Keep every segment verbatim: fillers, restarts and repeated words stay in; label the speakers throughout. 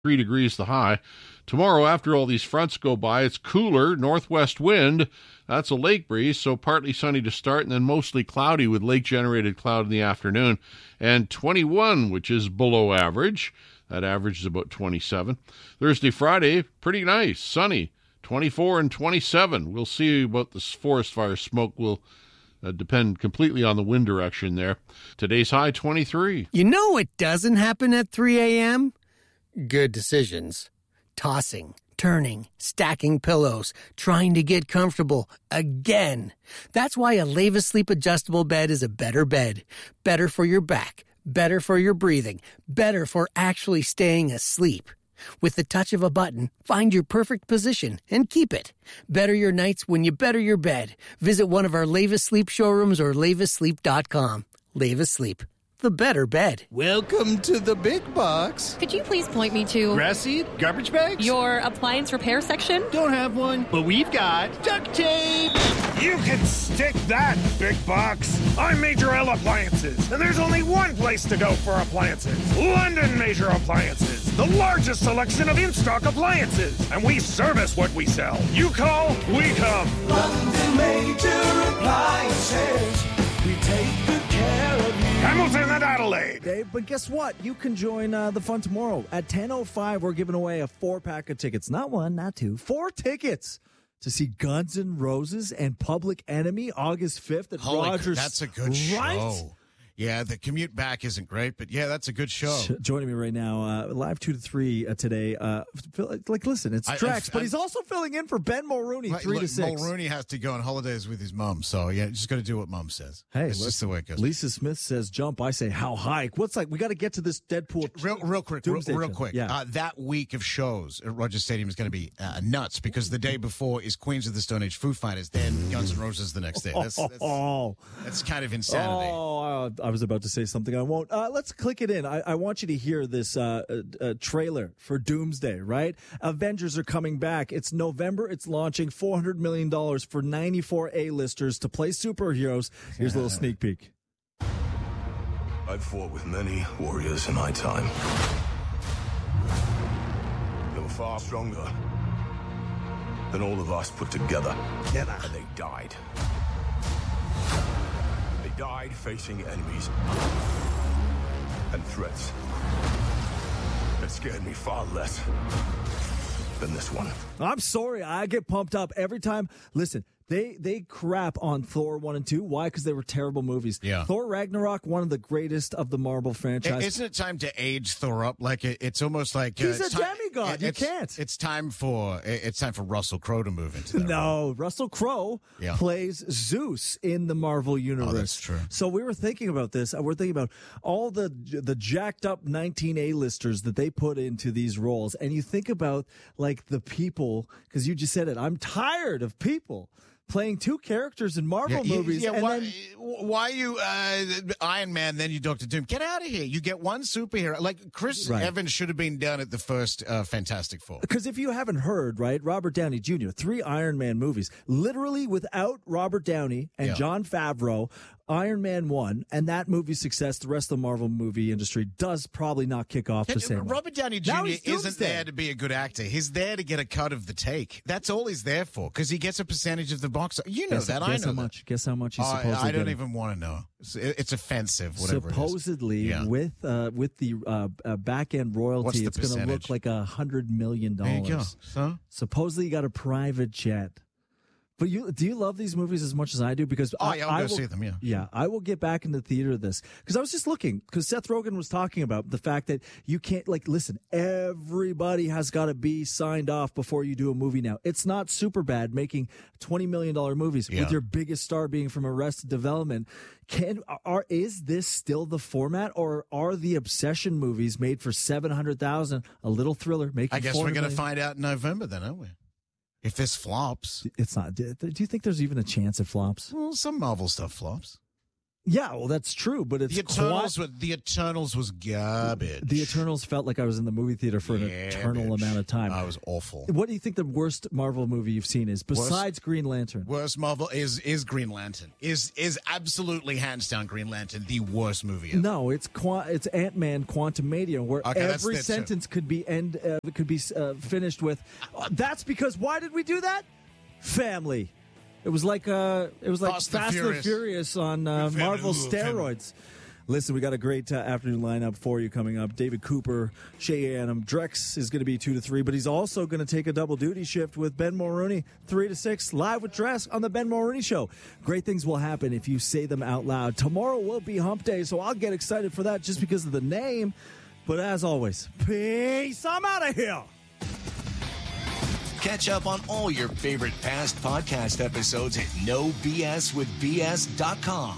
Speaker 1: Three degrees the high. Tomorrow, after all these fronts go by, it's cooler, northwest wind. That's a lake breeze, so partly sunny to start, and then mostly cloudy with lake-generated cloud in the afternoon. And twenty-one, which is below average. That average is about twenty-seven. Thursday, Friday, pretty nice, sunny, twenty-four and twenty-seven. We'll see about this forest fire smoke. Will uh, depend completely on the wind direction there. Today's high, twenty-three.
Speaker 2: You know what doesn't happen at three a.m.? Good decisions. Tossing, turning, stacking pillows, trying to get comfortable again. That's why a Leva Sleep adjustable bed is a better bed. Better for your back, better for your breathing, better for actually staying asleep. With the touch of a button, find your perfect position and keep it. Better your nights when you better your bed. Visit one of our Leva Sleep showrooms or leva sleep dot com. Leva Sleep, the better bed.
Speaker 3: Welcome to the big box.
Speaker 4: Could you please point me to...
Speaker 3: Grass seed? Garbage bags?
Speaker 4: Your appliance repair section?
Speaker 3: Don't have one, but we've got duct tape.
Speaker 5: You can stick that, big box. I'm Major L Appliances, and there's only one place to go for appliances. London Major Appliances, the largest selection of in-stock appliances. And we service what we sell. You call, we come.
Speaker 6: London Major Appliances. We take good care of you.
Speaker 5: Hamilton and Adelaide.
Speaker 7: Okay, but guess what? You can join uh, the fun tomorrow. At ten oh five, we're giving away a four-pack of tickets. Not one, not two. Four tickets to see Guns N' Roses and Public Enemy August fifth at
Speaker 8: Holy
Speaker 7: Rogers.
Speaker 8: Cr- that's a good
Speaker 7: right?
Speaker 8: show. Yeah, the commute back isn't great, but yeah, that's a good show.
Speaker 7: Joining me right now, uh, live two to three uh, today. Uh, like, listen, it's
Speaker 8: I-
Speaker 7: Drex,
Speaker 8: I-
Speaker 7: but he's also filling in for Ben Mulrooney,
Speaker 8: Right,
Speaker 7: three
Speaker 8: look,
Speaker 7: to six.
Speaker 8: Mulrooney has to go on holidays with his mum, so yeah, just got to do what mum says.
Speaker 7: Hey,
Speaker 8: it's just the way it goes.
Speaker 7: Lisa Smith says jump. I say how high. What's like? We got to get to this Deadpool.
Speaker 8: Real, real quick, real,
Speaker 7: Doomsday
Speaker 8: real
Speaker 7: show.
Speaker 8: quick.
Speaker 7: Yeah.
Speaker 8: Uh, that week of shows at Rogers Stadium is going to be uh, nuts because the day before is Queens of the Stone Age, Foo Fighters, then Guns N' Roses the next day. That's, that's,
Speaker 7: oh,
Speaker 8: that's kind of insanity.
Speaker 7: Oh, uh, I was about to say something I won't. Uh, let's click it in. I, I want you to hear this uh, uh, uh, trailer for Doomsday, right? Avengers are coming back. It's November. It's launching four hundred million dollars for ninety-four A-listers to play superheroes. Here's a little sneak peek.
Speaker 9: I've fought with many warriors in my time. They were far stronger than all of us put together. And they died. They died facing enemies and threats that scared me far less than this one.
Speaker 7: I'm sorry. I get pumped up every time. Listen, they they crap on Thor one and two. Why? Because they were terrible movies.
Speaker 8: Yeah.
Speaker 7: Thor Ragnarok, one of the greatest of the Marvel franchise.
Speaker 8: Isn't it time to age Thor up? Like it, it's almost like uh,
Speaker 7: He's
Speaker 8: it's
Speaker 7: a
Speaker 8: time-
Speaker 7: demigod. You
Speaker 8: it's-
Speaker 7: can't.
Speaker 8: It's time for it's time for Russell Crowe to move into that.
Speaker 7: No, Russell Crowe
Speaker 8: Yeah.
Speaker 7: plays Zeus in the Marvel universe.
Speaker 8: Oh, that's true.
Speaker 7: So we were thinking about this. uh, We're thinking about all the the jacked up nineteen A-listers that they put into these roles, and you think about like the people, because you just said it. I'm tired of people playing two characters in Marvel
Speaker 8: Yeah,
Speaker 7: movies.
Speaker 8: yeah,
Speaker 7: and
Speaker 8: why,
Speaker 7: then,
Speaker 8: why you uh, Iron Man, then you Doctor Doom? Get out of here! You get one superhero. Like Chris
Speaker 7: Right.
Speaker 8: Evans should have been done at the first uh, Fantastic Four.
Speaker 7: because if you haven't heard, right, Robert Downey Junior, three Iron Man movies, literally without Robert Downey and
Speaker 8: Yeah.
Speaker 7: Jon Favreau, Iron Man one, and that movie's success, the rest of the Marvel movie industry does probably not kick off the same way.
Speaker 8: Robert Downey
Speaker 7: Now
Speaker 8: Junior
Speaker 7: he's
Speaker 8: isn't
Speaker 7: Doomsday.
Speaker 8: there to be a good actor. He's there to get a cut of the take. That's all he's there for, because he gets a percentage of the box. You know
Speaker 7: Guess,
Speaker 8: that.
Speaker 7: guess
Speaker 8: I know
Speaker 7: how
Speaker 8: that.
Speaker 7: much? Guess how much he's
Speaker 8: I-
Speaker 7: supposedly
Speaker 8: I don't
Speaker 7: getting?
Speaker 8: even want to know. It's, it's offensive. Whatever it is.
Speaker 7: Supposedly,
Speaker 8: Yeah.
Speaker 7: with uh, with the uh, uh, back end royalty,
Speaker 8: What's the
Speaker 7: it's going to look
Speaker 8: percentage?
Speaker 7: like a hundred million
Speaker 8: There you go.
Speaker 7: dollars.
Speaker 8: So
Speaker 7: Supposedly, you got a private jet. But you do you love these movies as much as I do? Because
Speaker 8: Oh,
Speaker 7: I,
Speaker 8: yeah, I'll
Speaker 7: I
Speaker 8: go
Speaker 7: will,
Speaker 8: see them, yeah.
Speaker 7: yeah, I will get back into the theater of this because I was just looking because Seth Rogen was talking about the fact that you can't like listen. Everybody has got to be signed off before you do a movie now. It's not super bad making twenty million dollar movies
Speaker 8: Yeah.
Speaker 7: with your biggest star being from Arrested Development. Can are is this still the format, or are the Obsession movies made for seven hundred thousand? A little thriller making.
Speaker 8: I guess we're
Speaker 7: going
Speaker 8: going to find out in November, then, aren't we? If this flops,
Speaker 7: It's not. Do do you think there's even a chance it flops?
Speaker 8: well, some Marvel stuff flops.
Speaker 7: Yeah, well, that's true, but it's
Speaker 8: The Eternals,
Speaker 7: quite-
Speaker 8: were, the Eternals was garbage.
Speaker 7: The Eternals felt like I was in the movie theater for an eternal
Speaker 8: Garbage.
Speaker 7: amount of time.
Speaker 8: Oh, it was awful.
Speaker 7: What do you think the worst Marvel movie you've seen is, besides
Speaker 8: Worst-
Speaker 7: Green Lantern?
Speaker 8: Worst Marvel is is Green Lantern. Is is absolutely hands down Green Lantern the worst movie ever.
Speaker 7: No, it's Qua- it's Ant-Man Quantumania, where
Speaker 8: Okay, that's-
Speaker 7: every
Speaker 8: that's true.
Speaker 7: sentence could be end uh, could be uh, finished with. Uh, that's because why did we do that? Family. It was like uh, it was like
Speaker 8: Fast
Speaker 7: Fast,
Speaker 8: and
Speaker 7: and Furious on uh,
Speaker 8: Family,
Speaker 7: Marvel
Speaker 8: family.
Speaker 7: steroids. Listen, we got a great uh, afternoon lineup for you coming up. David Cooper, Shea Annam, Drex is going to be two to three, but he's also going to take a double duty shift with Ben Mulrooney, three to six, live with Drex on the Ben Mulrooney Show. Great things will happen if you say them out loud. Tomorrow will be Hump Day, so I'll get excited for that just because of the name. But as always, peace. I'm out of here.
Speaker 10: Catch up on all your favorite past podcast episodes at no b s with b s dot com.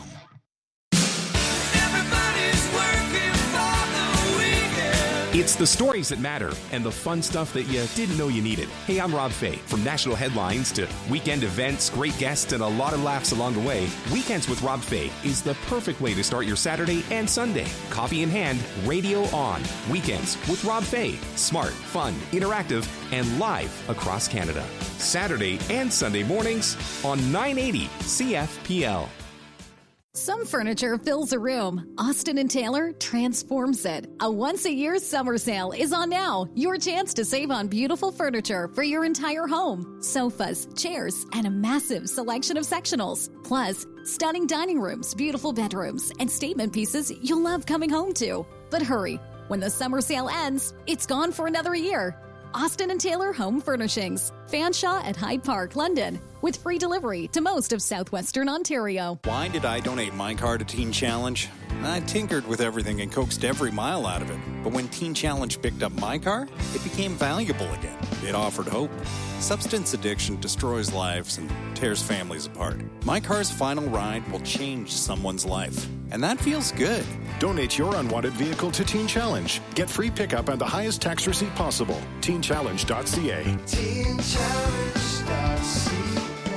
Speaker 11: It's the stories that matter and the fun stuff that you didn't know you needed. Hey, I'm Rob Fay. From national headlines to weekend events, great guests, and a lot of laughs along the way, Weekends with Rob Fay is the perfect way to start your Saturday and Sunday. Coffee in hand, radio on. Weekends with Rob Fay. Smart, fun, interactive, and live across Canada. Saturday and Sunday mornings on nine eighty C F P L.
Speaker 12: Some furniture fills a room. Austin and Taylor transforms it. A once-a-year summer sale is on now. Your chance to save on beautiful furniture for your entire home. Sofas, chairs, and a massive selection of sectionals. Plus, stunning dining rooms, beautiful bedrooms, and statement pieces you'll love coming home to. But hurry. When the summer sale ends, it's gone for another year. Austin and Taylor Home Furnishings. Fanshawe at Hyde Park, London. With free delivery to most of southwestern Ontario.
Speaker 13: Why did I donate my car to Teen Challenge? I tinkered with everything and coaxed every mile out of it. But when Teen Challenge picked up my car, it became valuable again. It offered hope. Substance addiction destroys lives and tears families apart. My car's final ride will change someone's life. And that feels good.
Speaker 14: Donate your unwanted vehicle to Teen Challenge. Get free pickup and the highest tax receipt possible. teen challenge dot c a.
Speaker 6: teen challenge dot c a.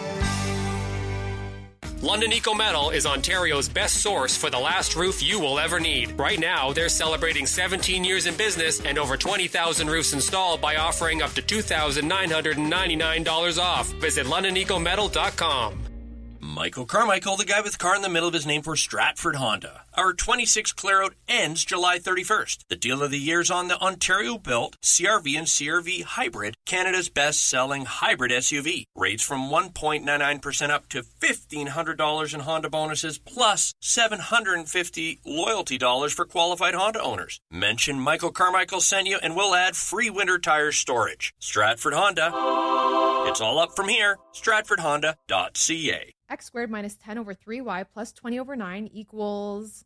Speaker 15: London Eco Metal is Ontario's best source for the last roof you will ever need. Right now, they're celebrating seventeen years in business and over twenty thousand roofs installed by offering up to two thousand nine hundred ninety-nine dollars off. Visit london eco metal dot com.
Speaker 16: Michael Carmichael, the guy with car in the middle of his name for Stratford Honda. Our twenty-six clear-out ends July thirty-first. The deal of the year's on the Ontario-built C R V and C R V Hybrid, Canada's best-selling hybrid S U V. Rates from one point nine nine percent up to fifteen hundred dollars in Honda bonuses, plus seven hundred fifty loyalty dollars for qualified Honda owners. Mention Michael Carmichael sent you and we'll add free winter tire storage. Stratford Honda. It's all up from here. stratford honda dot c a.
Speaker 17: X squared minus ten over three y plus twenty over nine equals...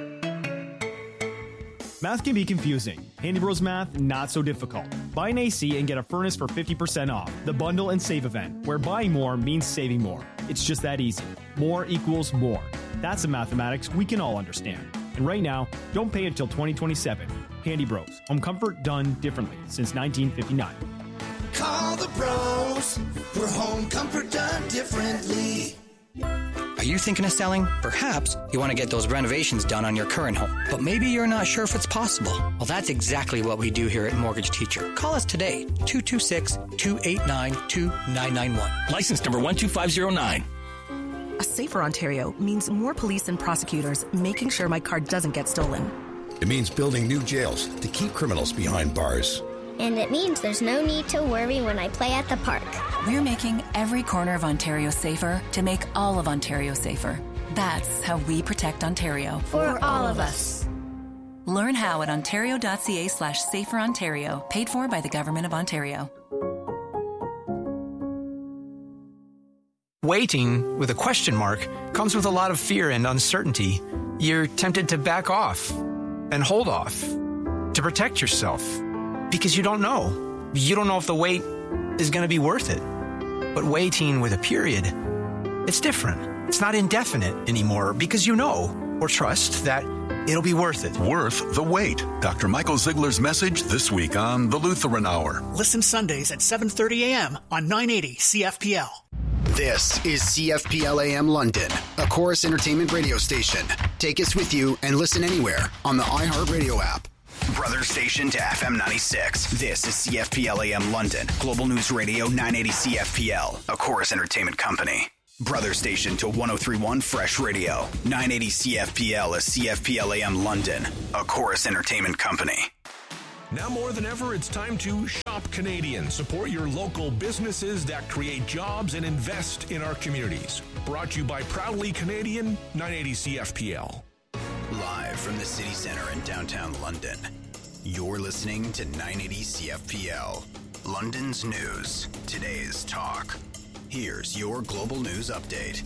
Speaker 18: Math can be confusing. Handy Bros Math, not so difficult. Buy an A C and get a furnace for fifty percent off. The Bundle and Save event, where buying more means saving more. It's just that easy. More equals more. That's the mathematics we can all understand. And right now, don't pay until twenty twenty-seven. Handy Bros. Home comfort done differently since nineteen fifty-nine.
Speaker 6: Call the pros for home comfort done differently.
Speaker 19: Are you thinking of selling? Perhaps you want to get those renovations done on your current home, but maybe you're not sure if it's possible. Well, that's exactly what we do here at Mortgage Teacher. Call us today, two two six, two eight nine, two nine nine one.
Speaker 20: License number one two five zero nine.
Speaker 21: A safer Ontario means more police and prosecutors making sure my car doesn't get stolen.
Speaker 22: It means building new jails to keep criminals behind bars.
Speaker 23: And it means there's no need to worry when I play at the park.
Speaker 24: We're making every corner of Ontario safer to make all of Ontario safer. That's how we protect Ontario.
Speaker 23: For all of us.
Speaker 24: Learn how at ontario.ca slash safer Ontario. Paid for by the Government of Ontario.
Speaker 25: Waiting with a question mark comes with a lot of fear and uncertainty. You're tempted to back off and hold off to protect yourself because you don't know. You don't know if the wait is going to be worth it. But waiting with a period, it's different. It's not indefinite anymore because you know or trust that it'll be worth it.
Speaker 26: Worth the wait. Doctor Michael Ziegler's message this week on The Lutheran Hour.
Speaker 27: Listen Sundays at seven thirty a.m. on nine eighty C F P L.
Speaker 1: This is C F P L A M London, a Chorus Entertainment radio station. Take us with you and listen anywhere on the iHeartRadio app.
Speaker 2: Brother station to F M ninety-six. This is C F P L A M London, Global News Radio nine eighty C F P L, a Chorus Entertainment company. Brother station to one oh three point one Fresh Radio, nine eighty C F P L is C F P L A M London, a Chorus Entertainment company.
Speaker 3: Now more than ever, it's time to shop Canadian. Support your local businesses that create jobs and invest in our communities. Brought to you by Proudly Canadian, nine eighty C F P L.
Speaker 2: Live from the city center in downtown London, you're listening to nine eighty C F P L. London's news, today's talk. Here's your global news update.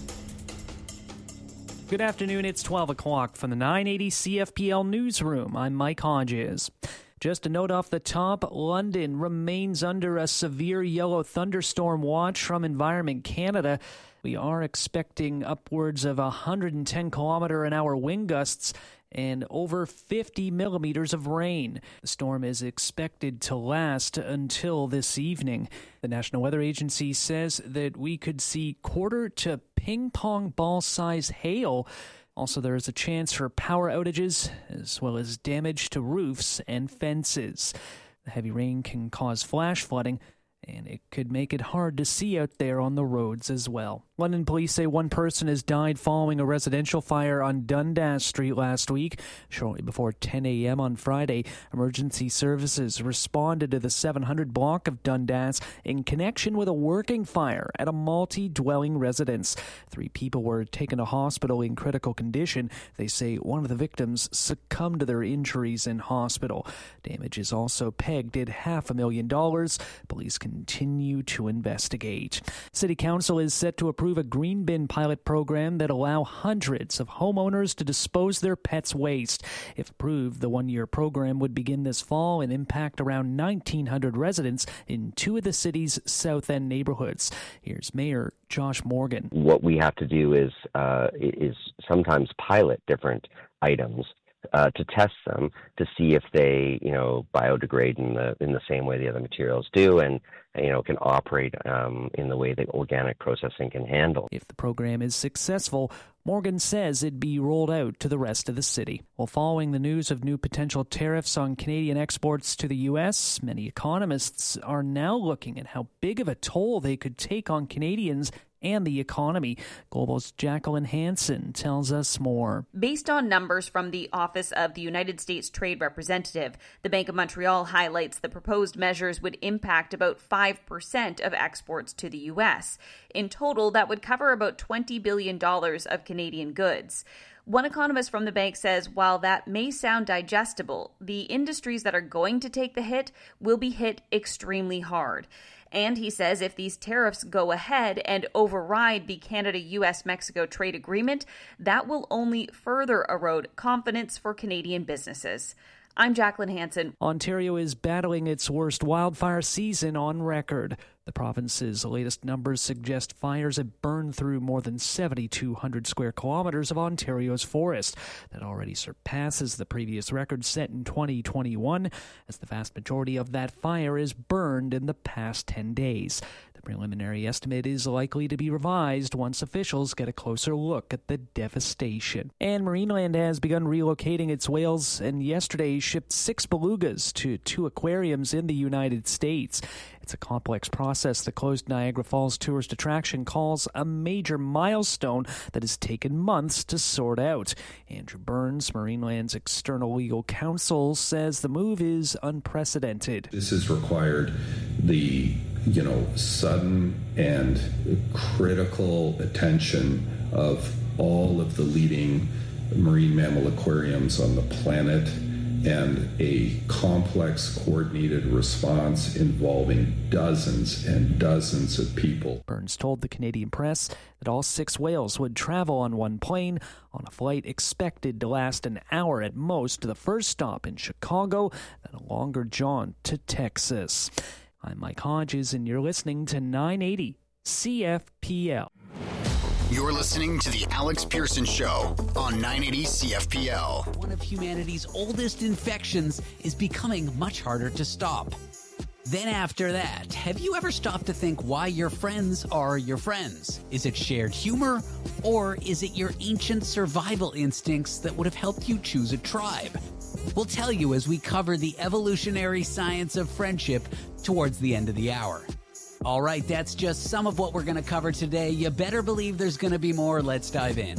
Speaker 4: Good afternoon, it's twelve o'clock from the nine eighty C F P L newsroom. I'm Mike Hodges. Just a note off the top, London remains under a severe yellow thunderstorm watch from Environment Canada. We are expecting upwards of one hundred ten kilometer an hour wind gusts and over fifty millimeters of rain. The storm is expected to last until this evening. The National Weather Agency says that we could see quarter to ping pong ball size hail. Also, there is a chance for power outages as well as damage to roofs and fences. The heavy rain can cause flash flooding, and it could make it hard to see out there on the roads as well. London police say one person has died following a residential fire on Dundas Street last week. Shortly before ten a.m. on Friday, emergency services responded to the seven hundred block of Dundas in connection with a working fire at a multi-dwelling residence. Three people were taken to hospital in critical condition. They say one of the victims succumbed to their injuries in hospital. Damage is also pegged at half a million dollars. Police continue to investigate. City Council is set to approve a green bin pilot program that allow hundreds of homeowners to dispose their pets' waste. If approved, the one-year program would begin this fall and impact around nineteen hundred residents in two of the city's South End neighborhoods. Here's Mayor Josh Morgan.
Speaker 5: What we have to do is uh, is sometimes pilot different items Uh, to test them to see if they, you know, biodegrade in the in the same way the other materials do, and you know can operate um, in the way that organic processing can handle.
Speaker 4: If the program is successful, Morgan says it'd be rolled out to the rest of the city. Well, following the news of new potential tariffs on Canadian exports to the U S, many economists are now looking at how big of a toll they could take on Canadians and the economy. Global's Jacqueline Hansen tells us more.
Speaker 9: Based on numbers from the Office of the United States Trade Representative, the Bank of Montreal highlights the proposed measures would impact about five percent of exports to the U S. In total, that would cover about twenty billion dollars of Canadian goods. One economist from the bank says while that may sound digestible, the industries that are going to take the hit will be hit extremely hard. And he says if these tariffs go ahead and override the Canada-U S Mexico trade agreement, that will only further erode confidence for Canadian businesses. I'm Jacqueline Hansen.
Speaker 4: Ontario is battling its worst wildfire season on record. The province's latest numbers suggest fires have burned through more than seven thousand two hundred square kilometers of Ontario's forest. That already surpasses the previous record set in twenty twenty-one, as the vast majority of that fire is burned in the past ten days. The preliminary estimate is likely to be revised once officials get a closer look at the devastation. And Marineland has begun relocating its whales, and yesterday shipped six belugas to two aquariums in the United States. It's a complex process the closed Niagara Falls tourist attraction calls a major milestone that has taken months to sort out. Andrew Burns, Marineland's external legal counsel, says the move is unprecedented.
Speaker 27: This has required the, you know, sudden and critical attention of all of the leading marine mammal aquariums on the planet, and a complex, coordinated response involving dozens and dozens of people.
Speaker 4: Burns told the Canadian press that all six whales would travel on one plane on a flight expected to last an hour at most to the first stop in Chicago, then a longer jaunt to Texas. I'm Mike Hodges, and you're listening to nine eighty C F P L.
Speaker 1: You're listening to The Alex Pearson Show on nine eighty C F P L.
Speaker 28: One of humanity's oldest infections is becoming much harder to stop.
Speaker 7: Then after that, have you ever stopped to think why your friends are your friends? Is it shared humor, or is it your ancient survival instincts that would have helped you choose a tribe? We'll tell you as we cover the evolutionary science of friendship towards the end of the hour. All right, that's just some of what we're going to cover today. You better believe there's going to be more. Let's dive in.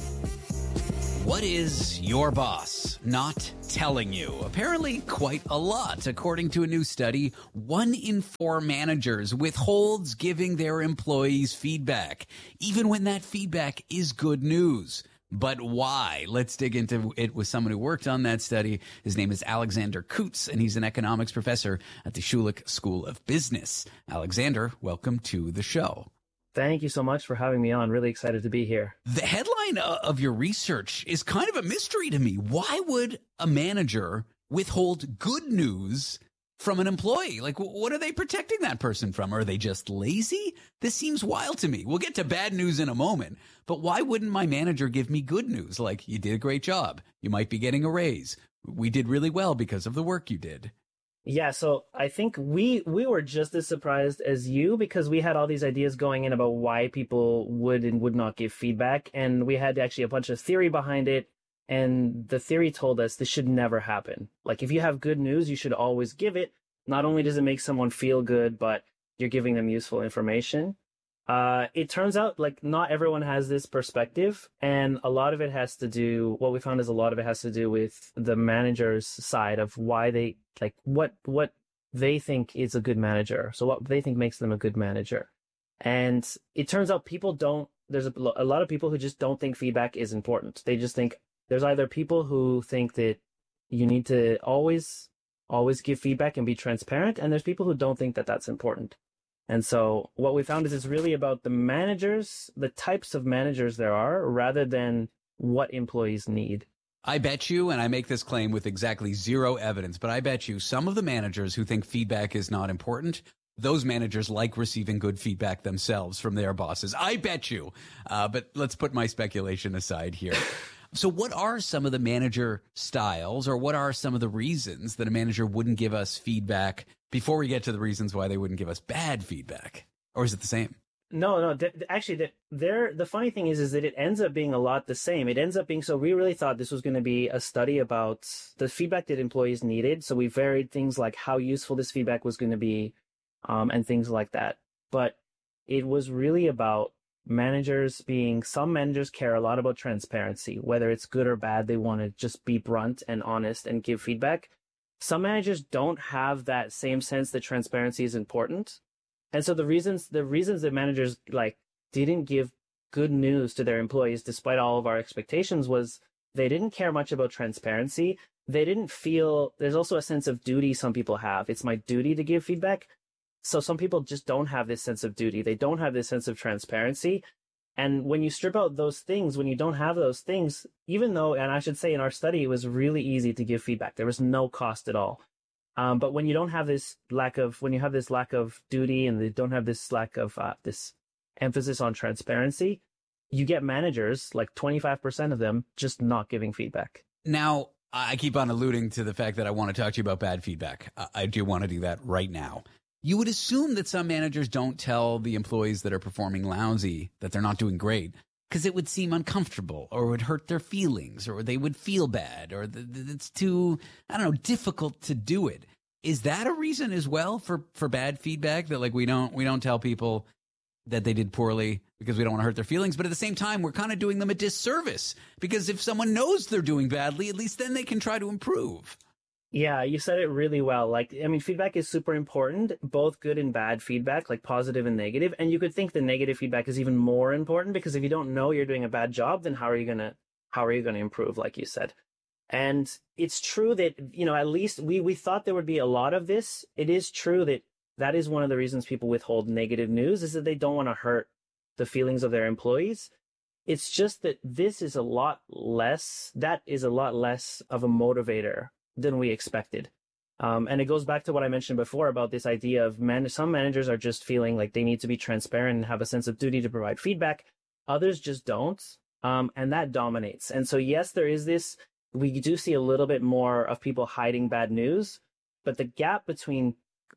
Speaker 7: What is your boss not telling you? Apparently quite a lot. According to a new study, one in four managers withholds giving their employees feedback, even when that feedback is good news. But why? Let's dig into it with someone who worked on that study. His name is Alexander Kutz, and he's an economics professor at the Schulich School of Business. Alexander, welcome to the show.
Speaker 8: Thank you so much for having me on. Really excited to be here.
Speaker 7: The headline of your research is kind of a mystery to me. Why would a manager withhold good news from an employee? Like, what are they protecting that person from? Are they just lazy? This seems wild to me. We'll get to bad news in a moment, but why wouldn't my manager give me good news? Like, you did a great job. You might be getting a raise. We did really well because of the work you did.
Speaker 8: Yeah, so I think we we were just as surprised as you, because we had all these ideas going in about why people would and would not give feedback, and we had actually a bunch of theory behind it, and the theory told us this should never happen. Like, if you have good news, you should always give it. Not only does it make someone feel good, but you're giving them useful information. Uh, it turns out, like, not everyone has this perspective, and a lot of it has to do, what we found is a lot of it has to do with the manager's side of why they, like, what, what they think is a good manager. So what they think makes them a good manager. And it turns out people don't, there's a, a lot of people who just don't think feedback is important. They just think, there's either people who think that you need to always, always give feedback and be transparent, and there's people who don't think that that's important. And so what we found is it's really about the managers, the types of managers there are, rather than what employees need.
Speaker 7: I bet you, and I make this claim with exactly zero evidence, but I bet you some of the managers who think feedback is not important, those managers like receiving good feedback themselves from their bosses. I bet you. Uh, but let's put my speculation aside here. So what are some of the manager styles, or what are some of the reasons that a manager wouldn't give us feedback before we get to the reasons why they wouldn't give us bad feedback? Or is it the same?
Speaker 8: No, no. Th- actually, the, there. The funny thing is, is that it ends up being a lot the same. It ends up being, so we really thought this was going to be a study about the feedback that employees needed. So we varied things like how useful this feedback was going to be, um, and things like that. But it was really about managers being, some managers care a lot about transparency, whether it's good or bad. They want to just be blunt and honest and give feedback. Some managers don't have that same sense that transparency is important. And so the reasons, the reasons that managers like didn't give good news to their employees, despite all of our expectations, was they didn't care much about transparency. They didn't feel, there's also a sense of duty some people have. It's my duty to give feedback. So some people just don't have this sense of duty. They don't have this sense of transparency. And when you strip out those things, when you don't have those things, even though, and I should say in our study, it was really easy to give feedback. There was no cost at all. Um, but when you don't have this lack of, when you have this lack of duty and they don't have this lack of uh, this emphasis on transparency, you get managers, like twenty-five percent of them, just not giving feedback.
Speaker 7: Now, I keep on alluding to the fact that I want to talk to you about bad feedback. I do want to do that right now. You would assume that some managers don't tell the employees that are performing lousy that they're not doing great because it would seem uncomfortable or would hurt their feelings or they would feel bad or th- th- it's too, I don't know, difficult to do it. Is that a reason as well for, for bad feedback, that like we don't we don't tell people that they did poorly because we don't want to hurt their feelings, but at the same time we're kind of doing them a disservice because if someone knows they're doing badly, at least then they can try to improve?
Speaker 8: Yeah, you said it really well. Like, I mean, feedback is super important, both good and bad feedback, like positive and negative. And you could think the negative feedback is even more important because if you don't know you're doing a bad job, then how are you going to, how are you going to improve, like you said? And it's true that, you know, at least we, we thought there would be a lot of this. It is true that that is one of the reasons people withhold negative news, is that they don't want to hurt the feelings of their employees. It's just that this is a lot less, that is a lot less of a motivator than we expected. Um, and it goes back to what I mentioned before about this idea of man- some managers are just feeling like they need to be transparent and have a sense of duty to provide feedback. Others just don't. Um, and that dominates. And so, yes, there is this, we do see a little bit more of people hiding bad news, but the gap between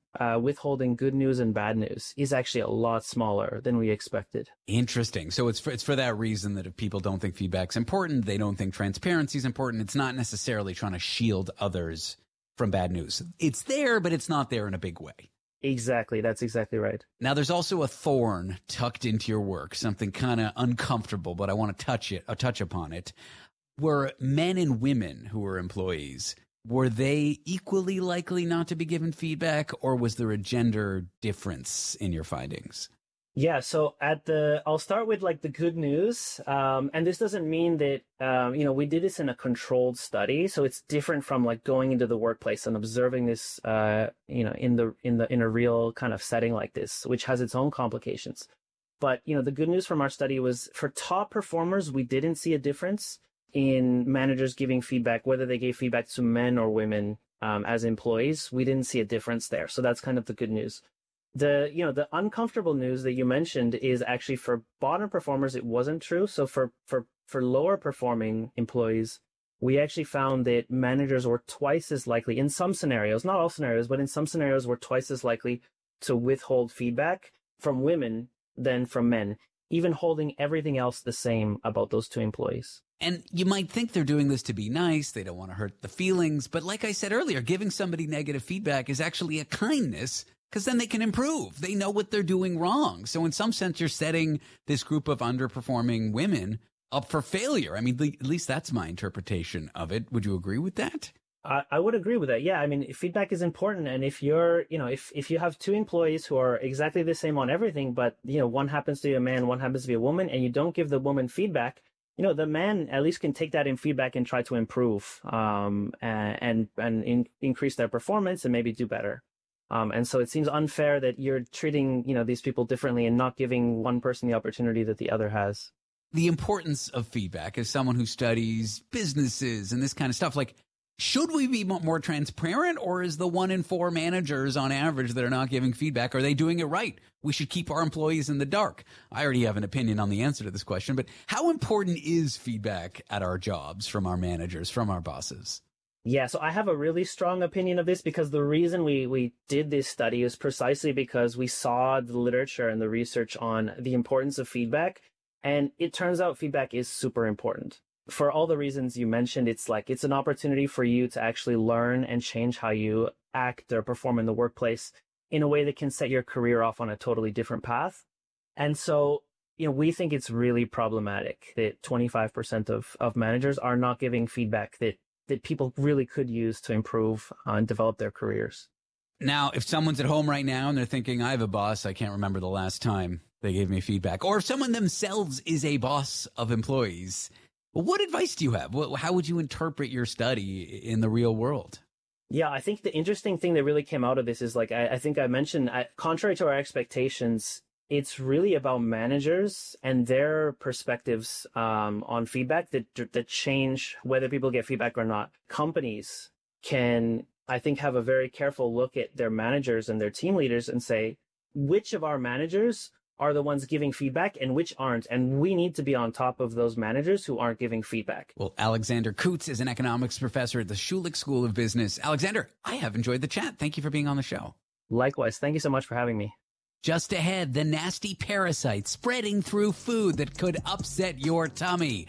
Speaker 8: uh, withholding good news and bad news is actually a lot smaller than we expected.
Speaker 7: Interesting. So it's for, it's for that reason that if people don't think feedback's important, they don't think transparency is important, it's not necessarily trying to shield others from bad news. It's there, but it's not there in a big way.
Speaker 8: Exactly. That's exactly right.
Speaker 7: Now, there's also a thorn tucked into your work, something kind of uncomfortable, but I want to touch it, uh, touch upon it. Were men and women who were employees, were they equally likely not to be given feedback, or was there a gender difference in your findings?
Speaker 8: Yeah, so at the, I'll start with like the good news. Um, and this doesn't mean that, um, you know, we did this in a controlled study. So it's different from like going into the workplace and observing this, uh, you know, in the, in the, in a real kind of setting like this, which has its own complications. But, you know, the good news from our study was for top performers, we didn't see a difference in managers giving feedback, whether they gave feedback to men or women, um, as employees. We didn't see a difference there. So that's kind of the good news. The, you know, the uncomfortable news that you mentioned is actually for bottom performers, it wasn't true. So for, for, for lower performing employees, we actually found that managers were twice as likely in some scenarios, not all scenarios, but in some scenarios were twice as likely to withhold feedback from women than from men, even holding everything else the same about those two employees.
Speaker 7: And you might think they're doing this to be nice. They don't want to hurt the feelings. But like I said earlier, giving somebody negative feedback is actually a kindness, because then they can improve. They know what they're doing wrong. So in some sense, you're setting this group of underperforming women up for failure. I mean, at least that's my interpretation of it. Would you agree with that?
Speaker 8: I, I would agree with that. Yeah. I mean, feedback is important. And if you're, you know, if, if you have two employees who are exactly the same on everything, but, you know, one happens to be a man, one happens to be a woman, and you don't give the woman feedback, you know, the man at least can take that in feedback and try to improve, um, and, and, and in, increase their performance and maybe do better. Um, and so it seems unfair that you're treating, you know, these people differently and not giving one person the opportunity that the other has.
Speaker 7: The importance of feedback as someone who studies businesses and this kind of stuff, like, should we be more transparent, or is the one in four managers on average that are not giving feedback, are they doing it right? We should keep our employees in the dark. I already have an opinion on the answer to this question, but how important is feedback at our jobs from our managers, from our bosses?
Speaker 8: Yeah, so I have a really strong opinion of this, because the reason we, we did this study is precisely because we saw the literature and the research on the importance of feedback. And it turns out feedback is super important. For all the reasons you mentioned, it's like it's an opportunity for you to actually learn and change how you act or perform in the workplace in a way that can set your career off on a totally different path. And so, you know, we think it's really problematic that twenty-five percent of, of managers are not giving feedback that that people really could use to improve uh, and develop their careers.
Speaker 7: Now, if someone's at home right now and they're thinking, I have a boss, I can't remember the last time they gave me feedback, or if someone themselves is a boss of employees, what advice do you have? How would you interpret your study in the real world?
Speaker 8: Yeah, I think the interesting thing that really came out of this is, like, I, I think I mentioned, I, contrary to our expectations, it's really about managers and their perspectives um, on feedback that that change whether people get feedback or not. Companies can, I think, have a very careful look at their managers and their team leaders and say, which of our managers are the ones giving feedback and which aren't? And we need to be on top of those managers who aren't giving feedback.
Speaker 7: Well, Alexander Coutts is an economics professor at the Schulich School of Business. Alexander, I have enjoyed the chat. Thank you for being on the show.
Speaker 8: Likewise. Thank you so much for having me.
Speaker 7: Just ahead, the nasty parasite spreading through food that could upset your tummy.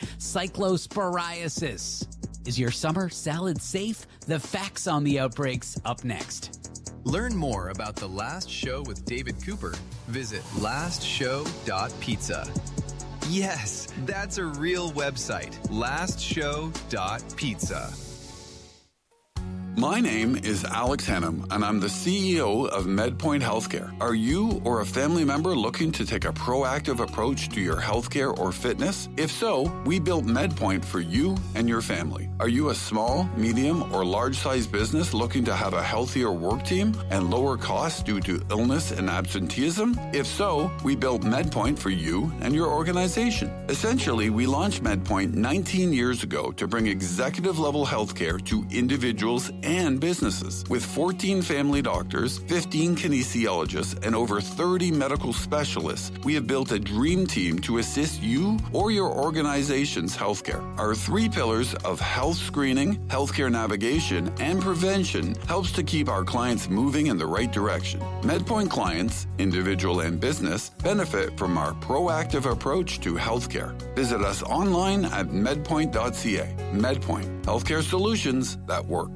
Speaker 7: Cyclosporiasis. Is your summer salad safe? The facts on the outbreaks up next.
Speaker 10: Learn more about The Last Show with David Cooper. Visit last show dot pizza. Yes, that's a real website. last show dot pizza.
Speaker 11: My name is Alex Hannum, and I'm the C E O of MedPoint Healthcare. Are you or a family member looking to take a proactive approach to your healthcare or fitness? If so, we built MedPoint for you and your family. Are you a small, medium, or large-sized business looking to have a healthier work team and lower costs due to illness and absenteeism? If so, we built MedPoint for you and your organization. Essentially, we launched MedPoint nineteen years ago to bring executive-level healthcare to individuals and businesses. With fourteen family doctors, fifteen kinesiologists, and over thirty medical specialists, we have built a dream team to assist you or your organization's healthcare. Our three pillars of health screening, healthcare navigation, and prevention helps to keep our clients moving in the right direction. MedPoint clients, individual and business, benefit from our proactive approach to healthcare. Visit us online at medpoint dot c a. MedPoint, healthcare solutions that work.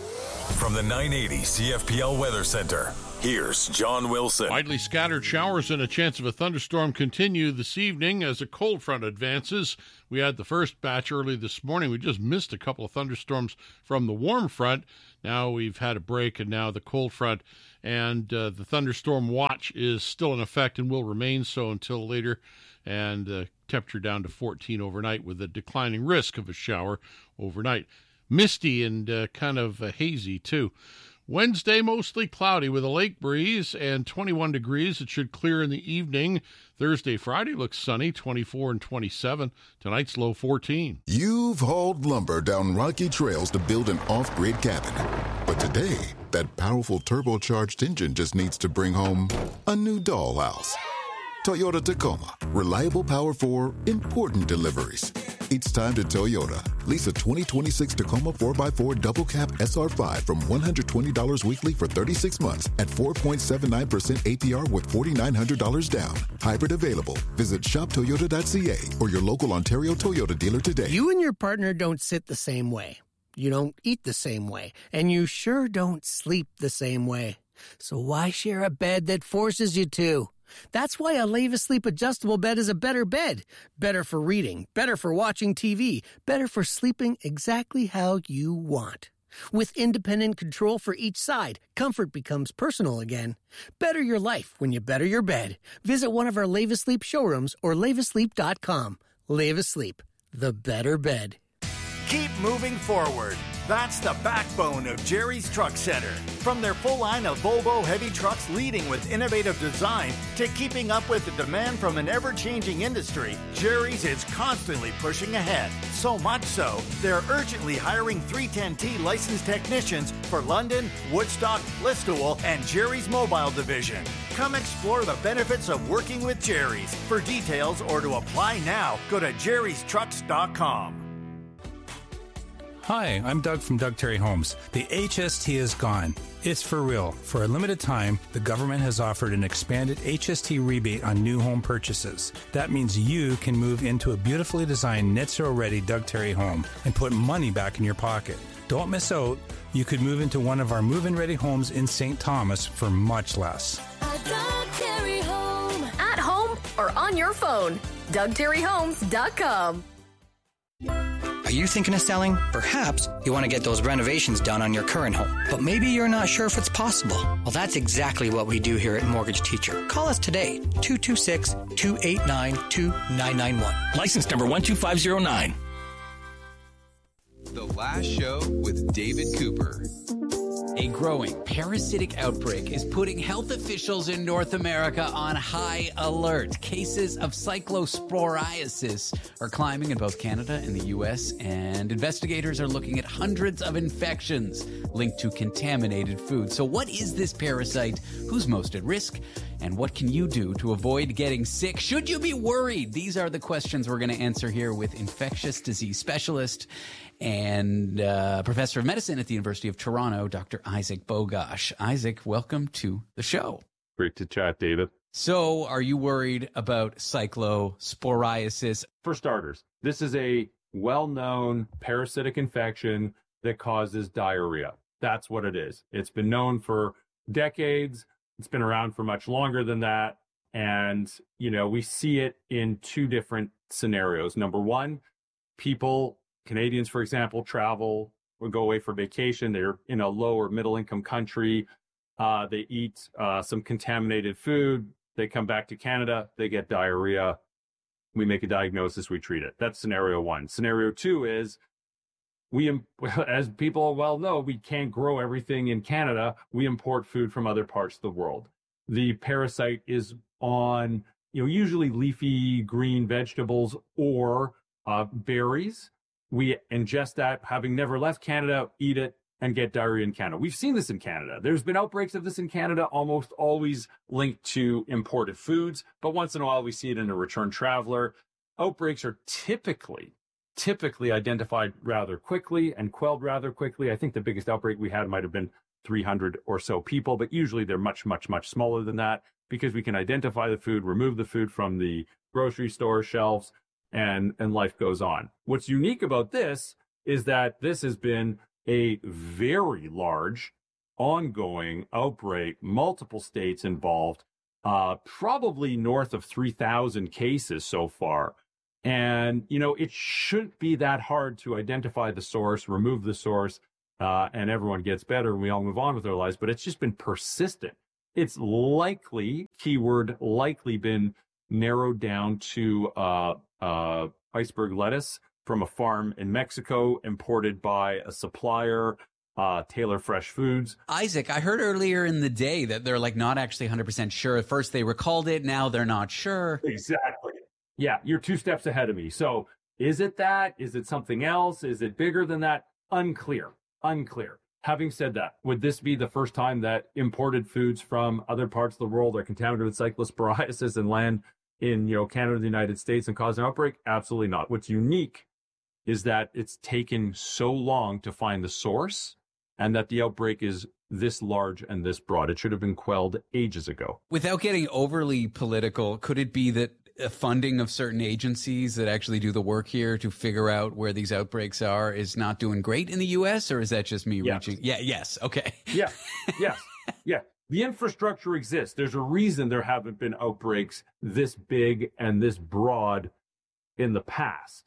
Speaker 12: From the nine eighty C F P L Weather Center, here's John Wilson.
Speaker 13: Widely scattered showers and a chance of a thunderstorm continue this evening as a cold front advances. We had the first batch early this morning. We just missed a couple of thunderstorms from the warm front. Now we've had a break, and now the cold front, and uh, the thunderstorm watch is still in effect and will remain so until later, and uh, temperature down to fourteen overnight with a declining risk of a shower overnight. Misty and uh, kind of uh, hazy, too. Wednesday, mostly cloudy with a lake breeze and twenty-one degrees. It should clear in the evening. Thursday, Friday looks sunny, twenty-four and twenty-seven. Tonight's low fourteen.
Speaker 14: You've hauled lumber down rocky trails to build an off-grid cabin. But today, that powerful turbocharged engine just needs to bring home a new dollhouse. Toyota Tacoma. Reliable power for important deliveries. It's time to Toyota. Lease a twenty twenty-six Tacoma four by four double cab S R five from one hundred twenty dollars weekly for thirty-six months at four point seven nine percent A P R with four thousand nine hundred dollars down. Hybrid available. Visit shop toyota dot c a or your local Ontario Toyota dealer today.
Speaker 15: You and your partner don't sit the same way. You don't eat the same way. And you sure don't sleep the same way. So why share a bed that forces you to? That's why a Leva Sleep adjustable bed is a better bed. Better for reading, better for watching T V, better for sleeping exactly how you want. With independent control for each side, comfort becomes personal again. Better your life when you better your bed. Visit one of our Leva Sleep showrooms or leva sleep dot com. Leva Sleep, the better bed.
Speaker 16: Keep moving forward. That's the backbone of Jerry's Truck Center. From their full line of Volvo heavy trucks leading with innovative design to keeping up with the demand from an ever-changing industry, Jerry's is constantly pushing ahead. So much so, they're urgently hiring three ten T licensed technicians for London, Woodstock, Listowel, and Jerry's Mobile Division. Come explore the benefits of working with Jerry's. For details or to apply now, go to jerrys trucks dot com.
Speaker 17: Hi, I'm Doug from Doug Terry Homes. The H S T is gone. It's for real. For a limited time, the government has offered an expanded H S T rebate on new home purchases. That means you can move into a beautifully designed net zero ready Doug Terry home and put money back in your pocket. Don't miss out. You could move into one of our move-in ready homes in Saint Thomas for much less.
Speaker 21: A Doug Terry home. At home or on your phone. Doug Terry Homes dot com.
Speaker 19: Are you thinking of selling? Perhaps you want to get those renovations done on your current home, but maybe you're not sure if it's possible. Well, that's exactly what we do here at Mortgage Teacher. Call us today, two two six, two eight nine, two nine nine one.
Speaker 20: License number one two five zero nine.
Speaker 10: The Last Show with David Cooper.
Speaker 7: A growing parasitic outbreak is putting health officials in North America on high alert. Cases of cyclosporiasis are climbing in both Canada and the U S, and investigators are looking at hundreds of infections linked to contaminated food. So what is this parasite? Who's most at risk? And what can you do to avoid getting sick? Should you be worried? These are the questions we're going to answer here with infectious disease specialist and uh, professor of medicine at the University of Toronto, Doctor Isaac Bogosh. Isaac, welcome to the show.
Speaker 18: Great to chat, David.
Speaker 7: So are you worried about cyclosporiasis?
Speaker 18: For starters, this is a well-known parasitic infection that causes diarrhea. That's what it is. It's been known for decades. It's been around for much longer than that. And, you know, we see it in two different scenarios. Number one, people, Canadians, for example, travel or go away for vacation. They're in a low or middle income country. Uh, they eat uh, some contaminated food. They come back to Canada. They get diarrhea. We make a diagnosis. We treat it. That's scenario one. Scenario two is we, as people well know, we can't grow everything in Canada. We import food from other parts of the world. The parasite is on, you know, usually leafy green vegetables or uh, berries. We ingest that, having never left Canada, eat it, and get diarrhea in Canada. We've seen this in Canada. There's been outbreaks of this in Canada, almost always linked to imported foods, but once in a while we see it in a return traveler. Outbreaks are typically, typically identified rather quickly and quelled rather quickly. I think the biggest outbreak we had might have been three hundred or so people, but usually they're much, much, much smaller than that because we can identify the food, remove the food from the grocery store shelves, and, and life goes on. What's unique about this is that this has been a very large, ongoing outbreak, multiple states involved, uh, probably north of three thousand cases so far. And, you know, it shouldn't be that hard to identify the source, remove the source, uh, and everyone gets better and we all move on with our lives. But it's just been persistent. It's likely, keyword likely, been narrowed down to uh, uh, iceberg lettuce from a farm in Mexico, imported by a supplier, uh, Taylor Fresh Foods.
Speaker 7: Isaac, I heard earlier in the day that they're like not actually one hundred percent sure. At first they recalled it, now they're not sure.
Speaker 18: Exactly. Yeah, you're two steps ahead of me. So is it that? Is it something else? Is it bigger than that? Unclear. Unclear. Having said that, would this be the first time that imported foods from other parts of the world are contaminated with cyclosporiasis and land in, you know, Canada, the United States, and cause an outbreak? Absolutely not. What's unique is that it's taken so long to find the source and that the outbreak is this large and this broad. It should have been quelled ages ago.
Speaker 7: Without getting overly political, could it be that funding of certain agencies that actually do the work here to figure out where these outbreaks are is not doing great in the U S, or is that just me
Speaker 18: yes.
Speaker 7: reaching? Yeah, yes. Okay.
Speaker 18: Yeah, yes, yeah. The infrastructure exists. There's a reason there haven't been outbreaks this big and this broad in the past.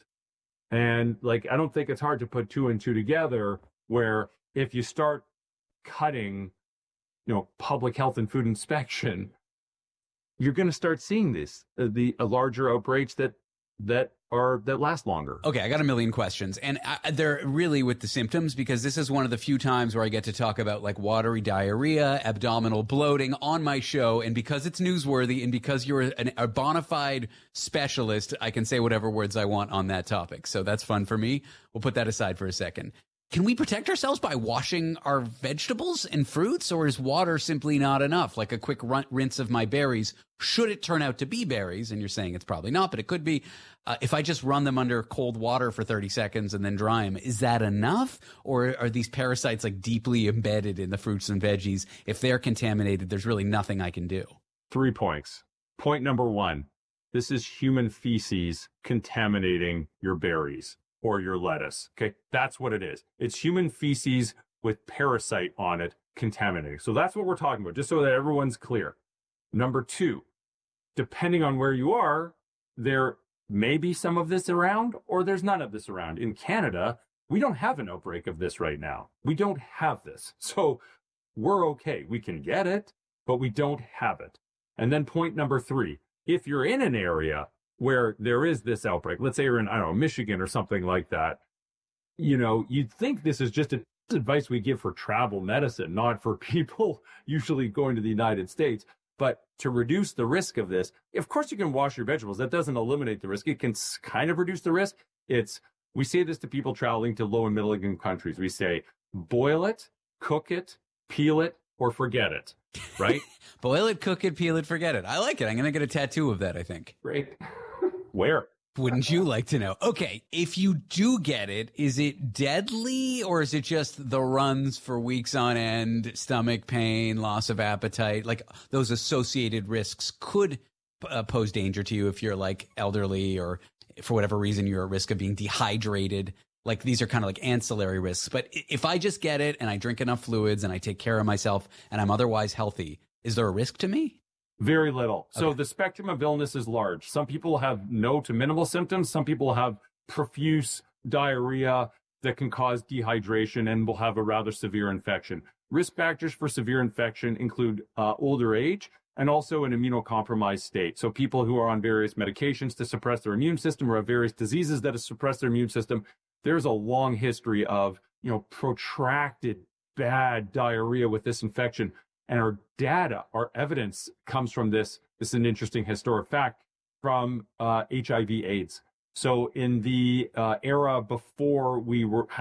Speaker 18: And like, I don't think it's hard to put two and two together, where if you start cutting, you know, public health and food inspection, you're going to start seeing this, uh, the uh, larger outbreaks that that are that last longer.
Speaker 7: Okay, I got a million questions, and I, they're really with the symptoms, because this is one of the few times where I get to talk about like watery diarrhea, abdominal bloating on my show, and because it's newsworthy and because you're an, a bona fide specialist, I can say whatever words I want on that topic. So that's fun for me. We'll put that aside for a second. Can we protect ourselves by washing our vegetables and fruits, or is water simply not enough? Like a quick rinse of my berries, should it turn out to be berries, and you're saying it's probably not, but it could be, uh, if I just run them under cold water for thirty seconds and then dry them, is that enough? Or are these parasites like deeply embedded in the fruits and veggies? If they're contaminated, there's really nothing I can do.
Speaker 18: Three points. Point number one, this is human feces contaminating your berries or your lettuce. Okay, that's what it is. It's human feces with parasite on it contaminating. So that's what we're talking about, just so that everyone's clear. Number two, depending on where you are, there may be some of this around or there's none of this around. In Canada, we don't have an outbreak of this right now. We don't have this. So we're okay. We can get it, but we don't have it. And then point number three, if you're in an area where there is this outbreak, let's say you're in, I don't know, Michigan or something like that, you know, you'd think this is just a, advice we give for travel medicine, not for people usually going to the United States. But to reduce the risk of this, of course you can wash your vegetables. That doesn't eliminate the risk. It can kind of reduce the risk. It's, we say this to people traveling to low and middle income countries. We say, boil it, cook it, peel it, or forget it, right?
Speaker 7: Boil it, cook it, peel it, forget it. I like it. I'm going to get a tattoo of that, I think.
Speaker 18: Great. Where?
Speaker 7: Wouldn't you like to know? Okay, if you do get it, is it deadly, or is it just the runs for weeks on end, stomach pain, loss of appetite? Like those associated risks could uh, pose danger to you if you're like elderly, or for whatever reason you're at risk of being dehydrated. Like these are kind of like ancillary risks. But if I just get it and I drink enough fluids and I take care of myself and I'm otherwise healthy, is there a risk to me?
Speaker 18: Very little. So
Speaker 7: Okay.
Speaker 18: the spectrum of illness is large. Some people have no to minimal symptoms. Some people have profuse diarrhea that can cause dehydration and will have a rather severe infection. Risk factors for severe infection include uh, older age and also an immunocompromised state. So people who are on various medications to suppress their immune system or have various diseases that suppress their immune system. There's a long history of, you know, protracted bad diarrhea with this infection. And our data, our evidence comes from this. This is an interesting historic fact from uh, H I V AIDS. So in the uh, era before we were had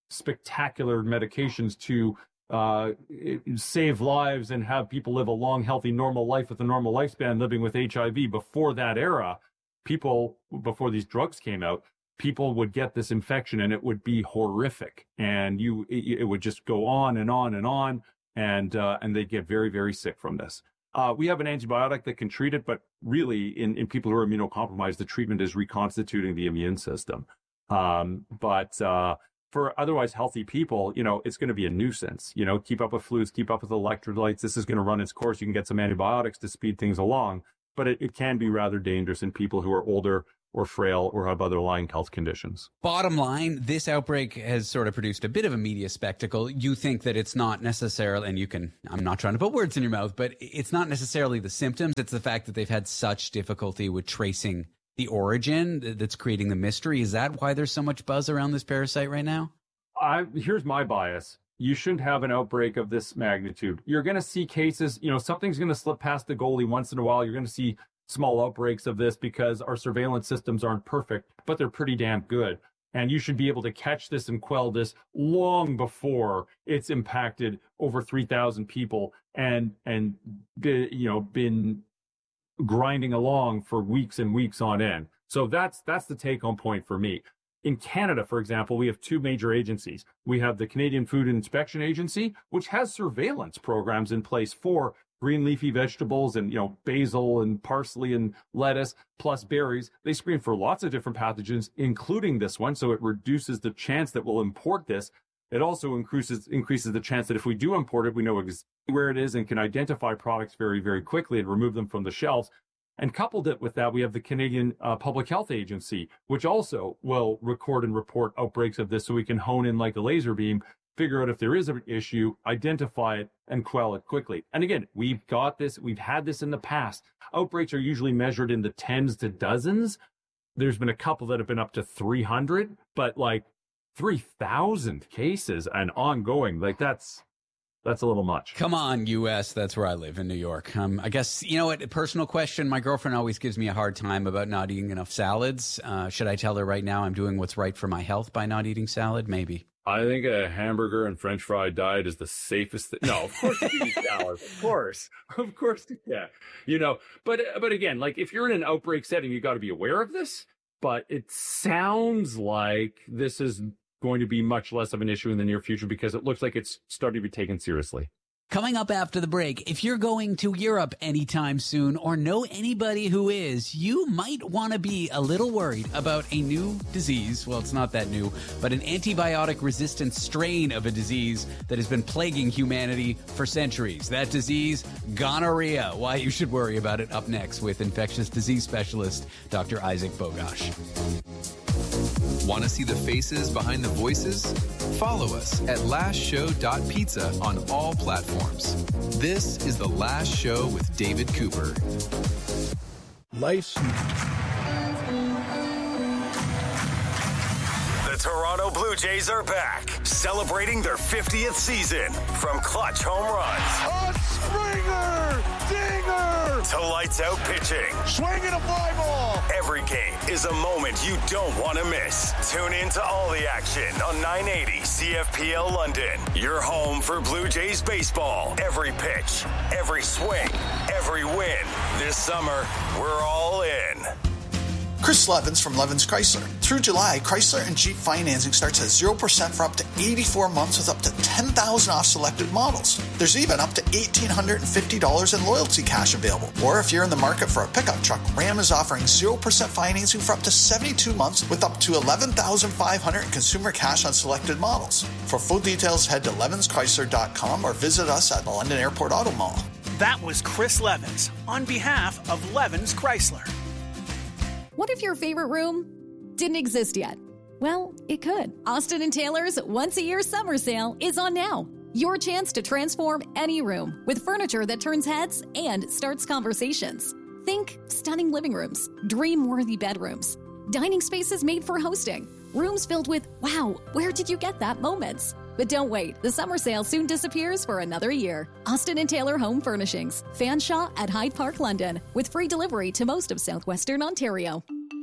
Speaker 18: spectacular medications to uh, save lives and have people live a long, healthy, normal life with a normal lifespan living with H I V. Before that era, people, before these drugs came out, people would get this infection and it would be horrific. And you, it, it would just go on and on and on. And, uh, and they'd get very, very sick from this. Uh, we have an antibiotic that can treat it, but really in, in people who are immunocompromised, the treatment is reconstituting the immune system. Um, but, uh, for otherwise healthy people, you know, it's going to be a nuisance. You know, keep up with fluids, keep up with electrolytes. This is going to run its course. You can get some antibiotics to speed things along, but it, it can be rather dangerous in people who are older or frail or have underlying health conditions.
Speaker 7: Bottom line, this outbreak has sort of produced a bit of a media spectacle. You think that it's not necessarily, and you can, I'm not trying to put words in your mouth, but it's not necessarily the symptoms. It's the fact that they've had such difficulty with tracing the origin that's creating the mystery. Is that why there's so much buzz around this parasite right now?
Speaker 18: I, here's my bias. You shouldn't have an outbreak of this magnitude. You're going to see cases, you know, something's going to slip past the goalie once in a while. You're going to see small outbreaks of this because our surveillance systems aren't perfect, but they're pretty damn good. And you should be able to catch this and quell this long before it's impacted over three thousand people and, and, be, you know, been grinding along for weeks and weeks on end. So that's, that's the take home point for me. In Canada, for example, we have two major agencies. We have the Canadian Food Inspection Agency, which has surveillance programs in place for green leafy vegetables and, you know, basil and parsley and lettuce, plus berries. They screen for lots of different pathogens, including this one. So it reduces the chance that we'll import this. It also increases increases the chance that if we do import it, we know exactly where it is and can identify products very, very quickly and remove them from the shelves. And coupled it with that, we have the Canadian uh, Public Health Agency, which also will record and report outbreaks of this so we can hone in like a laser beam, figure out if there is an issue, identify it, and quell it quickly. And again, we've got this, we've had this in the past. Outbreaks are usually measured in the tens to dozens. There's been a couple that have been up to three hundred, but like three thousand cases and ongoing, like that's, that's a little much.
Speaker 7: Come on, U S. That's where I live in New York. Um, I guess, you know what, a personal question. My girlfriend always gives me a hard time about not eating enough salads. Uh, should I tell her right now I'm doing what's right for my health by not eating salad? Maybe.
Speaker 18: I think a hamburger and French fry diet is the safest thing. No, of course you eat salad. Of course. Of course. Yeah. You know, but, but again, like if you're in an outbreak setting, you got to be aware of this. But it sounds like this is going to be much less of an issue in the near future because it looks like it's starting to be taken seriously.
Speaker 7: Coming up after the break, if you're going to Europe anytime soon or know anybody who is, you might want to be a little worried about a new disease. Well, it's not that new, but an antibiotic-resistant strain of a disease that has been plaguing humanity for centuries. That disease, gonorrhea. Why you should worry about it, up next with infectious disease specialist Doctor Isaac Bogosh.
Speaker 10: Want to see the faces behind the voices? Follow us at last show dot pizza on all platforms. This is The Last Show with David Cooper.
Speaker 12: Life's...
Speaker 3: The Toronto Blue Jays are back, celebrating their fiftieth season. From clutch home runs.
Speaker 12: A Springer! Dinger!
Speaker 3: To lights out pitching.
Speaker 12: Swinging a fly ball!
Speaker 3: Every game is a moment you don't want to miss. Tune in to all the action on nine eighty C F P L London. Your home for Blue Jays baseball. Every pitch, every swing, every win. This summer, we're all in.
Speaker 6: Chris Levins from Levins Chrysler. Through July, Chrysler and Jeep financing starts at zero percent for up to eighty-four months with up to ten thousand dollars off selected models. There's even up to one thousand eight hundred fifty dollars in loyalty cash available. Or if you're in the market for a pickup truck, Ram is offering zero percent financing for up to seventy-two months with up to eleven thousand five hundred dollars in consumer cash on selected models. For full details, head to levins chrysler dot com or visit us at the London Airport Auto Mall.
Speaker 22: That was Chris Levins on behalf of Levins Chrysler.
Speaker 23: What if your favorite room didn't exist yet? Well, it could. Austin and Taylor's once-a-year summer sale is on now. Your chance to transform any room with furniture that turns heads and starts conversations. Think stunning living rooms, dream-worthy bedrooms, dining spaces made for hosting, rooms filled with, wow, where did you get that moments? But don't wait, the summer sale soon disappears for another year. Austin and Taylor Home Furnishings, Fanshawe at Hyde Park, London, with free delivery to most of southwestern Ontario.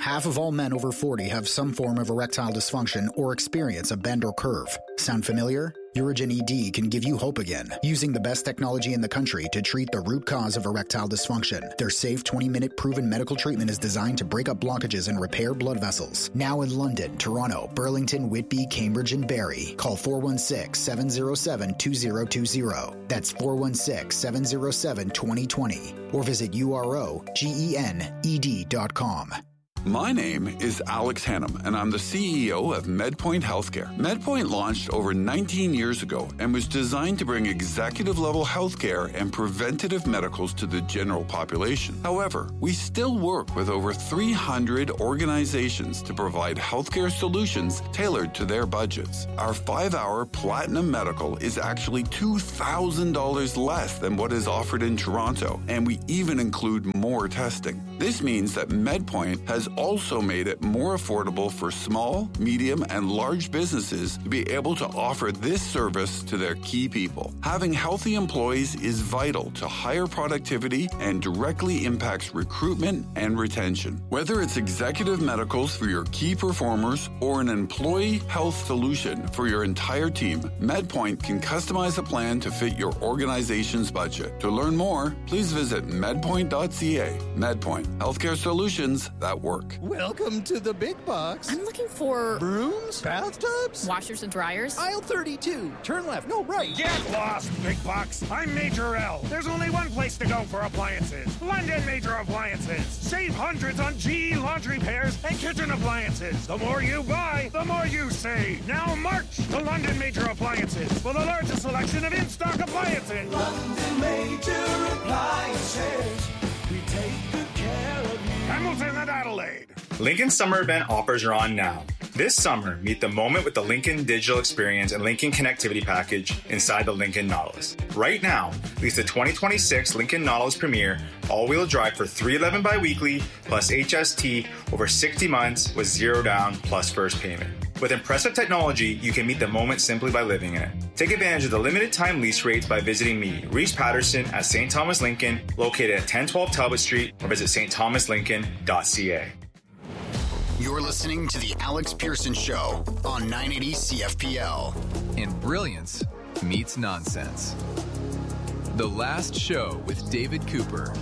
Speaker 1: Half of all men over forty have some form of erectile dysfunction or experience a bend or curve. Sound familiar? Urigen E D can give you hope again, using the best technology in the country to treat the root cause of erectile dysfunction. Their safe twenty-minute proven medical treatment is designed to break up blockages and repair blood vessels. Now in London, Toronto, Burlington, Whitby, Cambridge, and Barrie. Call four one six, seven zero seven, two zero two zero. That's four one six, seven zero seven, two zero two zero. Or visit U R O G E N E D dot com.
Speaker 11: My name is Alex Hannum, and I'm the C E O of MedPoint Healthcare. MedPoint launched over nineteen years ago and was designed to bring executive-level healthcare and preventative medicals to the general population. However, we still work with over three hundred organizations to provide healthcare solutions tailored to their budgets. Our five-hour Platinum Medical is actually two thousand dollars less than what is offered in Toronto, and we even include more testing. This means that MedPoint has also made it more affordable for small, medium, and large businesses to be able to offer this service to their key people. Having healthy employees is vital to higher productivity and directly impacts recruitment and retention. Whether it's executive medicals for your key performers or an employee health solution for your entire team, MedPoint can customize a plan to fit your organization's budget. To learn more, please visit medpoint dot c a. MedPoint, healthcare solutions that work.
Speaker 2: Welcome to the big box.
Speaker 5: I'm looking for
Speaker 2: brooms, bathtubs,
Speaker 5: washers and dryers.
Speaker 2: Aisle thirty-two. Turn left. No, right.
Speaker 9: Get lost, big box. I'm Major L. There's only one place to go for appliances. London Major Appliances. Save hundreds on G E laundry pairs and kitchen appliances. The more you buy, the more you save. Now march to London Major Appliances for the largest selection of in-stock appliances.
Speaker 24: London Major Appliances. We take good care of you.
Speaker 9: Hamilton and Adelaide.
Speaker 25: Lincoln's summer event offers are on now. This summer, meet the moment with the Lincoln Digital Experience and Lincoln Connectivity Package inside the Lincoln Nautilus. Right now, lease the twenty twenty-six Lincoln Nautilus Premier all-wheel drive for three hundred eleven dollars bi-weekly plus H S T over sixty months with zero down plus first payment. With impressive technology, you can meet the moment simply by living in it. Take advantage of the limited time lease rates by visiting me, Reese Patterson, at Saint Thomas Lincoln, located at ten twelve Talbot Street, or visit st thomas lincoln dot c a.
Speaker 1: You're listening to The Alex Pearson Show on nine eighty C F P L.
Speaker 10: And brilliance meets nonsense. The Last Show with David Cooper.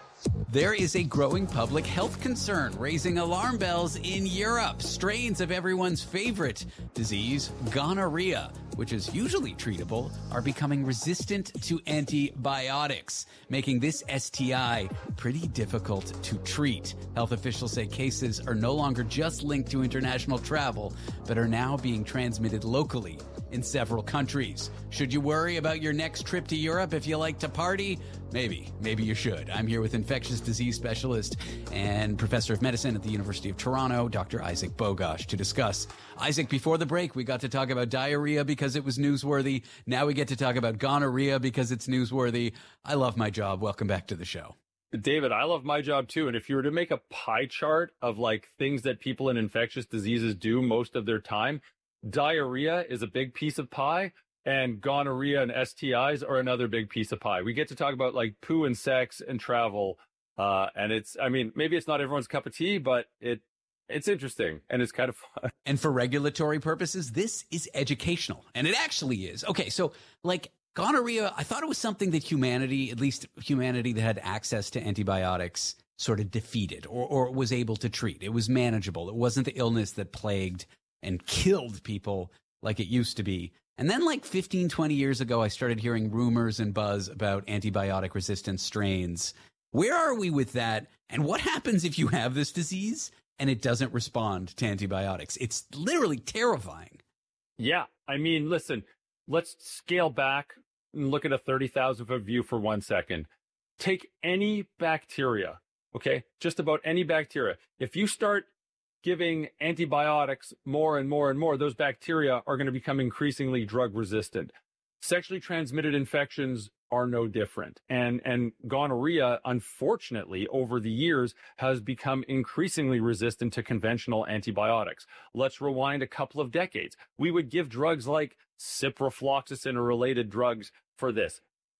Speaker 7: There is a growing public health concern raising alarm bells in Europe. Strains of everyone's favorite disease, gonorrhea, which is usually treatable, are becoming resistant to antibiotics, making this S T I pretty difficult to treat. Health officials say cases are no longer just linked to international travel, but are now being transmitted locally in several countries. Should you worry about your next trip to Europe if you like to party? Maybe. Maybe you should. I'm here with infectious disease specialist and professor of medicine at the University of Toronto, Doctor Isaac Bogosh, to discuss. Isaac, before the break, we got to talk about diarrhea because it was newsworthy. Now we get to talk about gonorrhea because it's newsworthy. I love my job. Welcome back to the show.
Speaker 18: David, I love my job too. And if you were to make a pie chart of like things that people in infectious diseases do most of their time, diarrhea is a big piece of pie, and gonorrhea and S T Is are another big piece of pie. We get to talk about like poo and sex and travel. Uh, and it's, I mean, maybe it's not everyone's cup of tea, but it, it's interesting and it's kind of fun.
Speaker 7: And for regulatory purposes, this is educational, and it actually is. Okay. So like gonorrhea, I thought it was something that humanity, at least humanity that had access to antibiotics, sort of defeated or, or was able to treat. It was manageable. It wasn't the illness that plagued and killed people like it used to be. And then like fifteen, twenty years ago, I started hearing rumors and buzz about antibiotic resistant strains. Where are we with that? And what happens if you have this disease and it doesn't respond to antibiotics? It's literally terrifying.
Speaker 18: Yeah. I mean, listen, let's scale back and look at a thirty thousand foot view for one second. Take any bacteria, okay? Just about any bacteria. If you start giving antibiotics more and more and more, those bacteria are going to become increasingly drug resistant. Sexually transmitted infections are no different. And, and gonorrhea, unfortunately, over the years has become increasingly resistant to conventional antibiotics. Let's rewind a couple of decades. We would give drugs like ciprofloxacin or related drugs for this.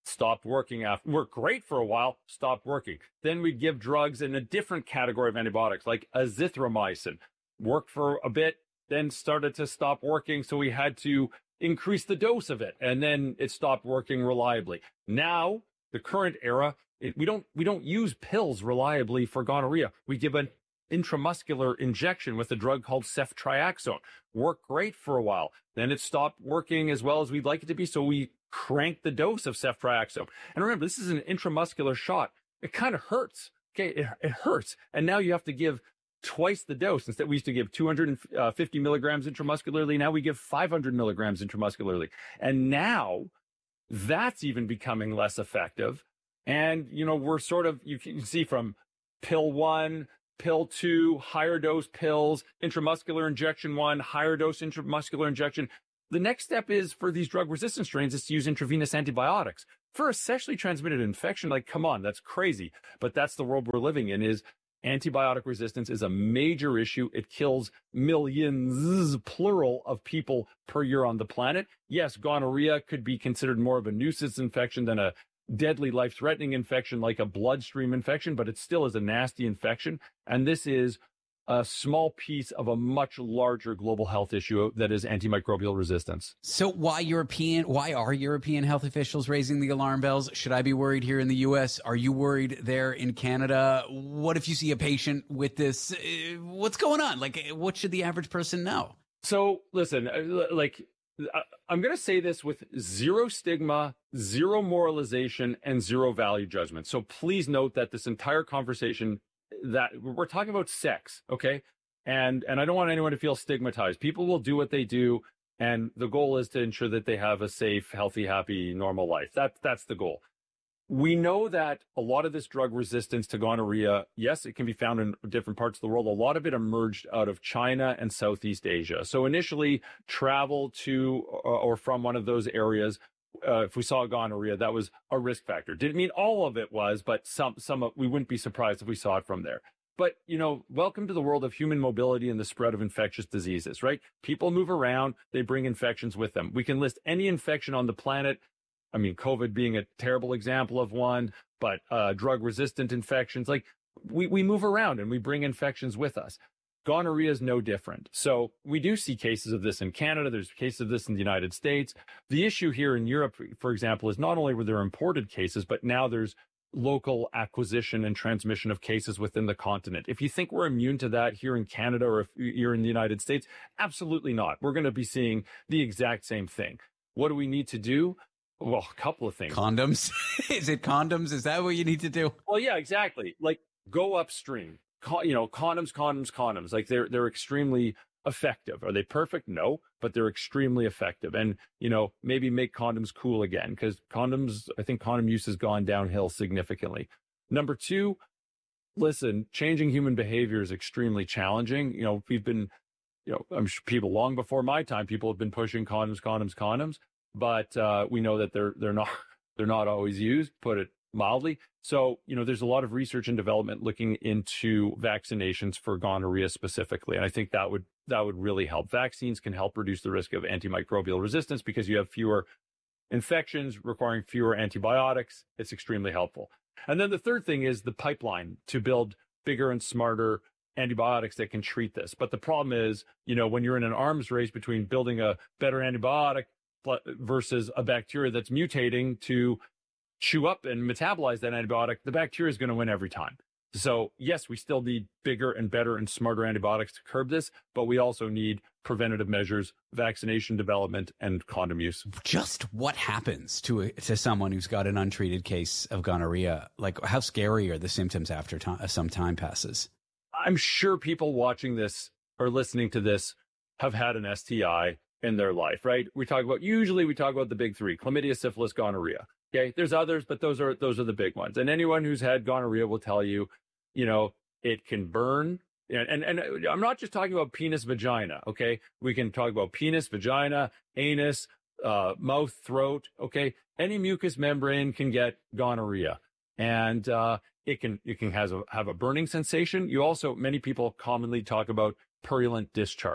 Speaker 18: stopped working after, worked great for a while, stopped working. Then we'd give drugs in a different category of antibiotics, like azithromycin, worked for a bit, then started to stop working. So we had to increase the dose of it, and then it stopped working reliably. Now, the current era, it, we don't we don't use pills reliably for gonorrhea. We give an intramuscular injection with a drug called ceftriaxone. Worked great for a while. Then it stopped working as well as we'd like it to be, so we cranked the dose of ceftriaxone. And remember, this is an intramuscular shot. It kind of hurts. Okay, it, it hurts. And now you have to give twice the dose. Instead, we used to give two hundred fifty milligrams intramuscularly. Now we give five hundred milligrams intramuscularly. And now that's even becoming less effective. And, you know, we're sort of, you can see from pill one, pill two, higher dose pills, intramuscular injection one, higher dose intramuscular injection. The next step is for these drug resistant strains is to use intravenous antibiotics for a sexually transmitted infection. Like, come on, that's crazy. But that's the world we're living in. Is antibiotic resistance is a major issue. It kills millions, plural, of people per year on the planet. Yes, gonorrhea could be considered more of a nuisance infection than a deadly, life-threatening infection like a bloodstream infection, but it still is a nasty infection. And this is a small piece of a much larger global health issue that is antimicrobial resistance.
Speaker 7: So why European, why are European health officials raising the alarm bells? Should I be worried here in the U S? Are you worried there in Canada? What if you see a patient with this? What's going on? Like, what should the average person know?
Speaker 18: So listen, like, I'm going to say this with zero stigma, zero moralization, and zero value judgment. So please note that this entire conversation, that we're talking about sex, okay? And and I don't want anyone to feel stigmatized. People will do what they do, and the goal is to ensure that they have a safe, healthy, happy, normal life. That, that's the goal. We know that a lot of this drug resistance to gonorrhea, yes, it can be found in different parts of the world. A lot of it emerged out of China and Southeast Asia. So initially, travel to or from one of those areas, uh, if we saw gonorrhea, that was a risk factor. Didn't mean all of it was, but some, some of, we wouldn't be surprised if we saw it from there. But, you know, welcome to the world of human mobility and the spread of infectious diseases, right? People move around, they bring infections with them. We can list any infection on the planet. I mean, COVID being a terrible example of one, but uh, drug-resistant infections, like we, we move around and we bring infections with us. Gonorrhea is no different. So we do see cases of this in Canada. There's cases of this in the United States. The issue here in Europe, for example, is not only were there imported cases, but now there's local acquisition and transmission of cases within the continent. If you think we're immune to that here in Canada or if you're in the United States, absolutely not. We're going to be seeing the exact same thing. What do we need to do? Well, a couple of things.
Speaker 7: Condoms? Is it condoms? Is that what you need to do?
Speaker 18: Well, yeah, exactly. Like, go upstream. Con- you know, condoms, condoms, condoms. Like, they're they're extremely effective. Are they perfect? No, but they're extremely effective. And, you know, maybe make condoms cool again, because condoms, I think condom use has gone downhill significantly. Number two, listen, changing human behavior is extremely challenging. You know, we've been, you know, I'm sure people long before my time, people have been pushing condoms, condoms, condoms. But uh, we know that they're they're not they're not always used, put it mildly. So, you know, there's a lot of research and development looking into vaccinations for gonorrhea specifically, and I think that would that would really help. Vaccines can help reduce the risk of antimicrobial resistance because you have fewer infections requiring fewer antibiotics. It's extremely helpful. And then the third thing is the pipeline to build bigger and smarter antibiotics that can treat this. But the problem is, you know, when you're in an arms race between building a better antibiotic versus a bacteria that's mutating to chew up and metabolize that antibiotic, the bacteria is going to win every time. So yes, we still need bigger and better and smarter antibiotics to curb this, but we also need preventative measures, vaccination development, and condom use.
Speaker 7: Just what happens to a, to someone who's got an untreated case of gonorrhea? Like, how scary are the symptoms after time, some time passes?
Speaker 18: I'm sure people watching this or listening to this have had an S T I in their life, right? We talk about, usually we talk about the big three: chlamydia, syphilis, gonorrhea. Okay. There's others, but those are, those are the big ones. And anyone who's had gonorrhea will tell you, you know, it can burn. And, and, and I'm not just talking about penis, vagina. Okay. We can talk about penis, vagina, anus, uh, mouth, throat. Okay. Any mucous membrane can get gonorrhea, and, uh, it can, it can has a, have a burning sensation. You also, many people commonly talk about purulent discharge.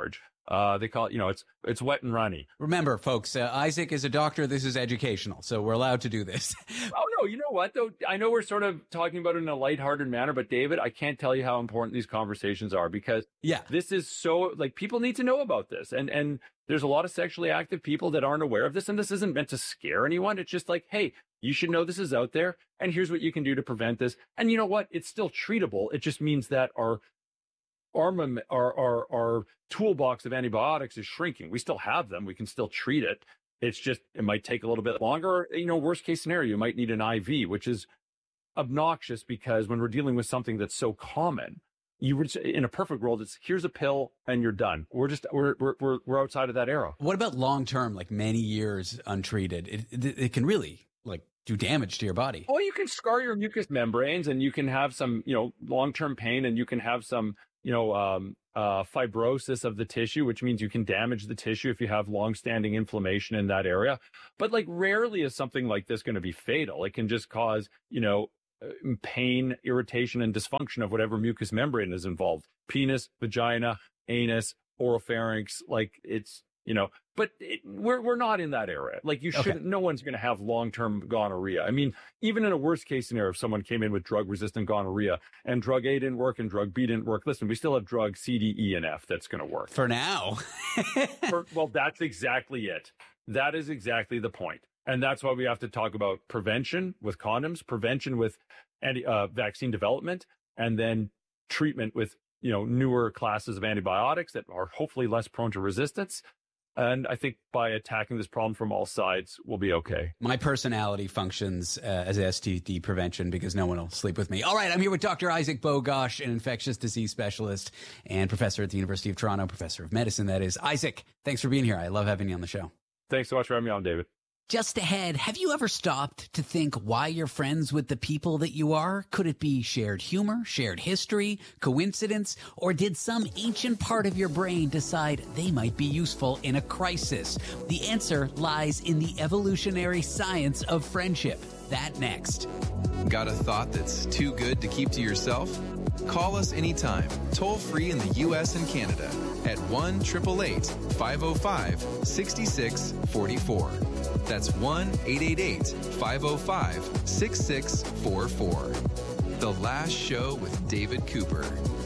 Speaker 18: Uh, they call it, you know, it's it's wet and runny.
Speaker 7: Remember, folks, uh, Isaac is a doctor. This is educational, so we're allowed to do this.
Speaker 18: Oh, no, you know what, though? I know we're sort of talking about it in a lighthearted manner, but David, I can't tell you how important these conversations are because
Speaker 7: yeah,
Speaker 18: this is so, like, people need to know about this. And, and there's a lot of sexually active people that aren't aware of this, and this isn't meant to scare anyone. It's just like, hey, you should know this is out there, and here's what you can do to prevent this. And you know what? It's still treatable. It just means that our armament, our, our, our toolbox of antibiotics is shrinking. We still have them. We can still treat it. It's just, it might take a little bit longer. You know, worst case scenario, you might need an I V, which is obnoxious because when we're dealing with something that's so common, you would, in a perfect world, it's here's a pill and you're done. We're just, we're, we're, we're, we're outside of that era.
Speaker 7: What about long-term, like many years untreated? It, it, it can really like do damage to your body.
Speaker 18: Oh, you can scar your mucous membranes and you can have some, you know, long-term pain and you can have some, you know, um, uh, fibrosis of the tissue, which means you can damage the tissue if you have long-standing inflammation in that area. But like rarely is something like this going to be fatal. It can just cause, you know, pain, irritation, and dysfunction of whatever mucous membrane is involved. Penis, vagina, anus, oropharynx, like it's, you know, but it, we're we're not in that era. Like you shouldn't, okay. No one's going to have long-term gonorrhea. I mean, even in a worst case scenario, if someone came in with drug-resistant gonorrhea and drug A didn't work and drug B didn't work, listen, we still have drug C, D, E, and F that's going to work.
Speaker 7: For now.
Speaker 18: For, well, that's exactly it. That is exactly the point. And that's why we have to talk about prevention with condoms, prevention with anti, uh, vaccine development, and then treatment with, you know, newer classes of antibiotics that are hopefully less prone to resistance. And I think by attacking this problem from all sides, we'll be okay.
Speaker 7: My personality functions uh, as S T D prevention because no one will sleep with me. All right, I'm here with Doctor Isaac Bogosh, an infectious disease specialist and professor at the University of Toronto, professor of medicine, that is. Isaac, thanks for being here. I love having you on the show.
Speaker 18: Thanks so much for having me on, David.
Speaker 7: Just ahead, have you ever stopped to think why you're friends with the people that you are? Could it be shared humor, shared history, coincidence, or did some ancient part of your brain decide they might be useful in a crisis? The answer lies in the evolutionary science of friendship. That next.
Speaker 10: Got a thought that's too good to keep to yourself? Call us anytime, toll free in the U S and Canada at one eight eight eight, five oh five, six six four four. That's one eight eight eight, five oh five, six six four four. The Last Show with David Cooper.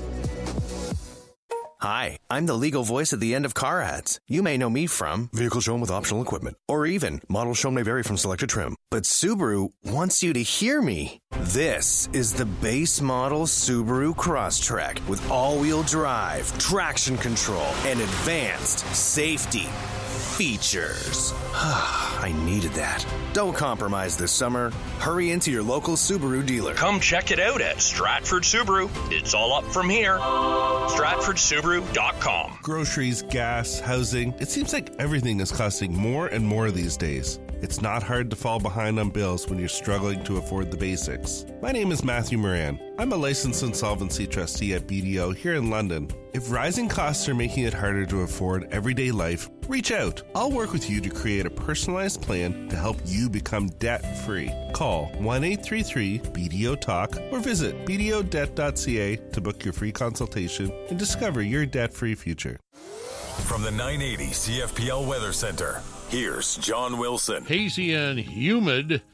Speaker 4: Hi, I'm the legal voice at the end of car ads. You may know me from vehicles shown with optional equipment, or even models shown may vary from selected trim. But Subaru wants you to hear me. This is the base model Subaru Crosstrek with all-wheel drive, traction control, and advanced safety features. I needed that. Don't compromise this summer. Hurry into your local Subaru dealer.
Speaker 20: Come check it out at Stratford Subaru. It's all up from here. Stratford Subaru dot com.
Speaker 5: Groceries, gas, housing. It seems like everything is costing more and more these days. It's not hard to fall behind on bills when you're struggling to afford the basics. My name is Matthew Moran. I'm a licensed insolvency trustee at B D O here in London. If rising costs are making it harder to afford everyday life, reach out. I'll work with you to create a personalized plan to help you become debt-free. Call one eight three three B D O talk or visit b d o debt dot c a to book your free consultation and discover your debt-free future.
Speaker 12: From the nine eighty C F P L Weather Center, here's John Wilson.
Speaker 8: Hazy and humid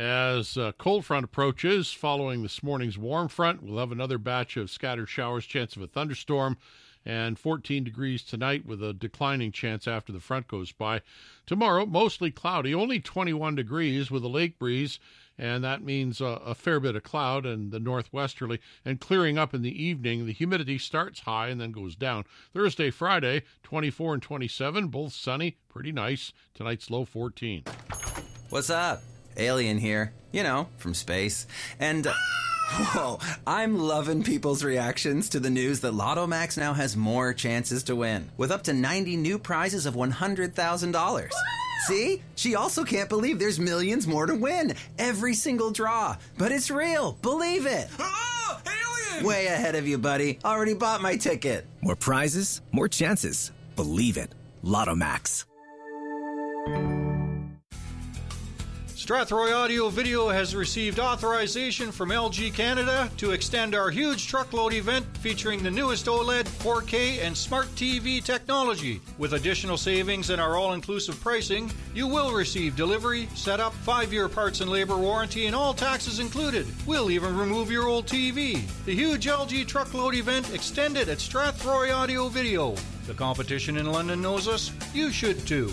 Speaker 8: as a cold front approaches. Following this morning's warm front, we'll have another batch of scattered showers, chance of a thunderstorm, and fourteen degrees tonight with a declining chance after the front goes by. Tomorrow, mostly cloudy, only twenty-one degrees with a lake breeze, and that means a, a fair bit of cloud and the northwesterly, and clearing up in the evening. The humidity starts high and then goes down. Thursday, Friday, twenty-four and twenty-seven, both sunny, pretty nice. Tonight's low fourteen.
Speaker 13: What's up? Alien here, you know, from space. And, uh, whoa, I'm loving people's reactions to the news that Lotto Max now has more chances to win, with up to ninety new prizes of one hundred thousand dollars. See? She also can't believe there's millions more to win. Every single draw. But it's real. Believe it.
Speaker 14: Oh, alien!
Speaker 13: Way ahead of you, buddy. Already bought my ticket.
Speaker 26: More prizes, more chances. Believe it. Lotto Max.
Speaker 14: Strathroy Audio Video has received authorization from L G Canada to extend our huge truckload event featuring the newest OLED, four K, and Smart T V technology. With additional savings and our all-inclusive pricing, you will receive delivery, setup, five-year parts and labor warranty, and all taxes included. We'll even remove your old T V. The huge L G truckload event extended at Strathroy Audio Video. The competition in London knows us. You should too.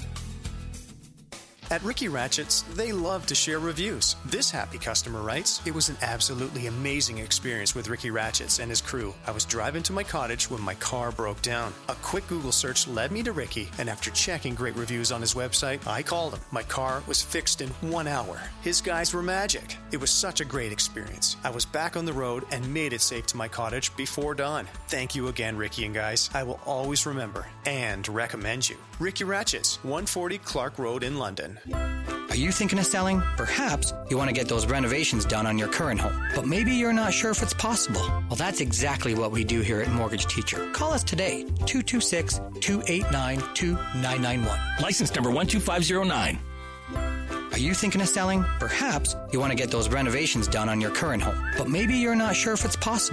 Speaker 15: At Ricky Ratchets, they love to share reviews. This happy customer writes, "It was an absolutely amazing experience with Ricky Ratchets and his crew. I was driving to my cottage when my car broke down. A quick Google search led me to Ricky, and after checking great reviews on his website, I called him. My car was fixed in one hour. His guys were magic. It was such a great experience. I was back on the road and made it safe to my cottage before dawn. Thank you again, Ricky and guys. I will always remember and recommend you. Ricky Ratchets, one forty Clark Road in London."
Speaker 16: Are you thinking of selling? Perhaps you want to get those renovations done on your current home, but maybe you're not sure if it's possible. Well, that's exactly what we do here at Mortgage Teacher. Call us today, two two six, two eight nine, two nine nine one.
Speaker 17: License number one two five zero nine.
Speaker 16: Are you thinking of selling? Perhaps you want to get those renovations done on your current home, but maybe you're not sure if it's possible.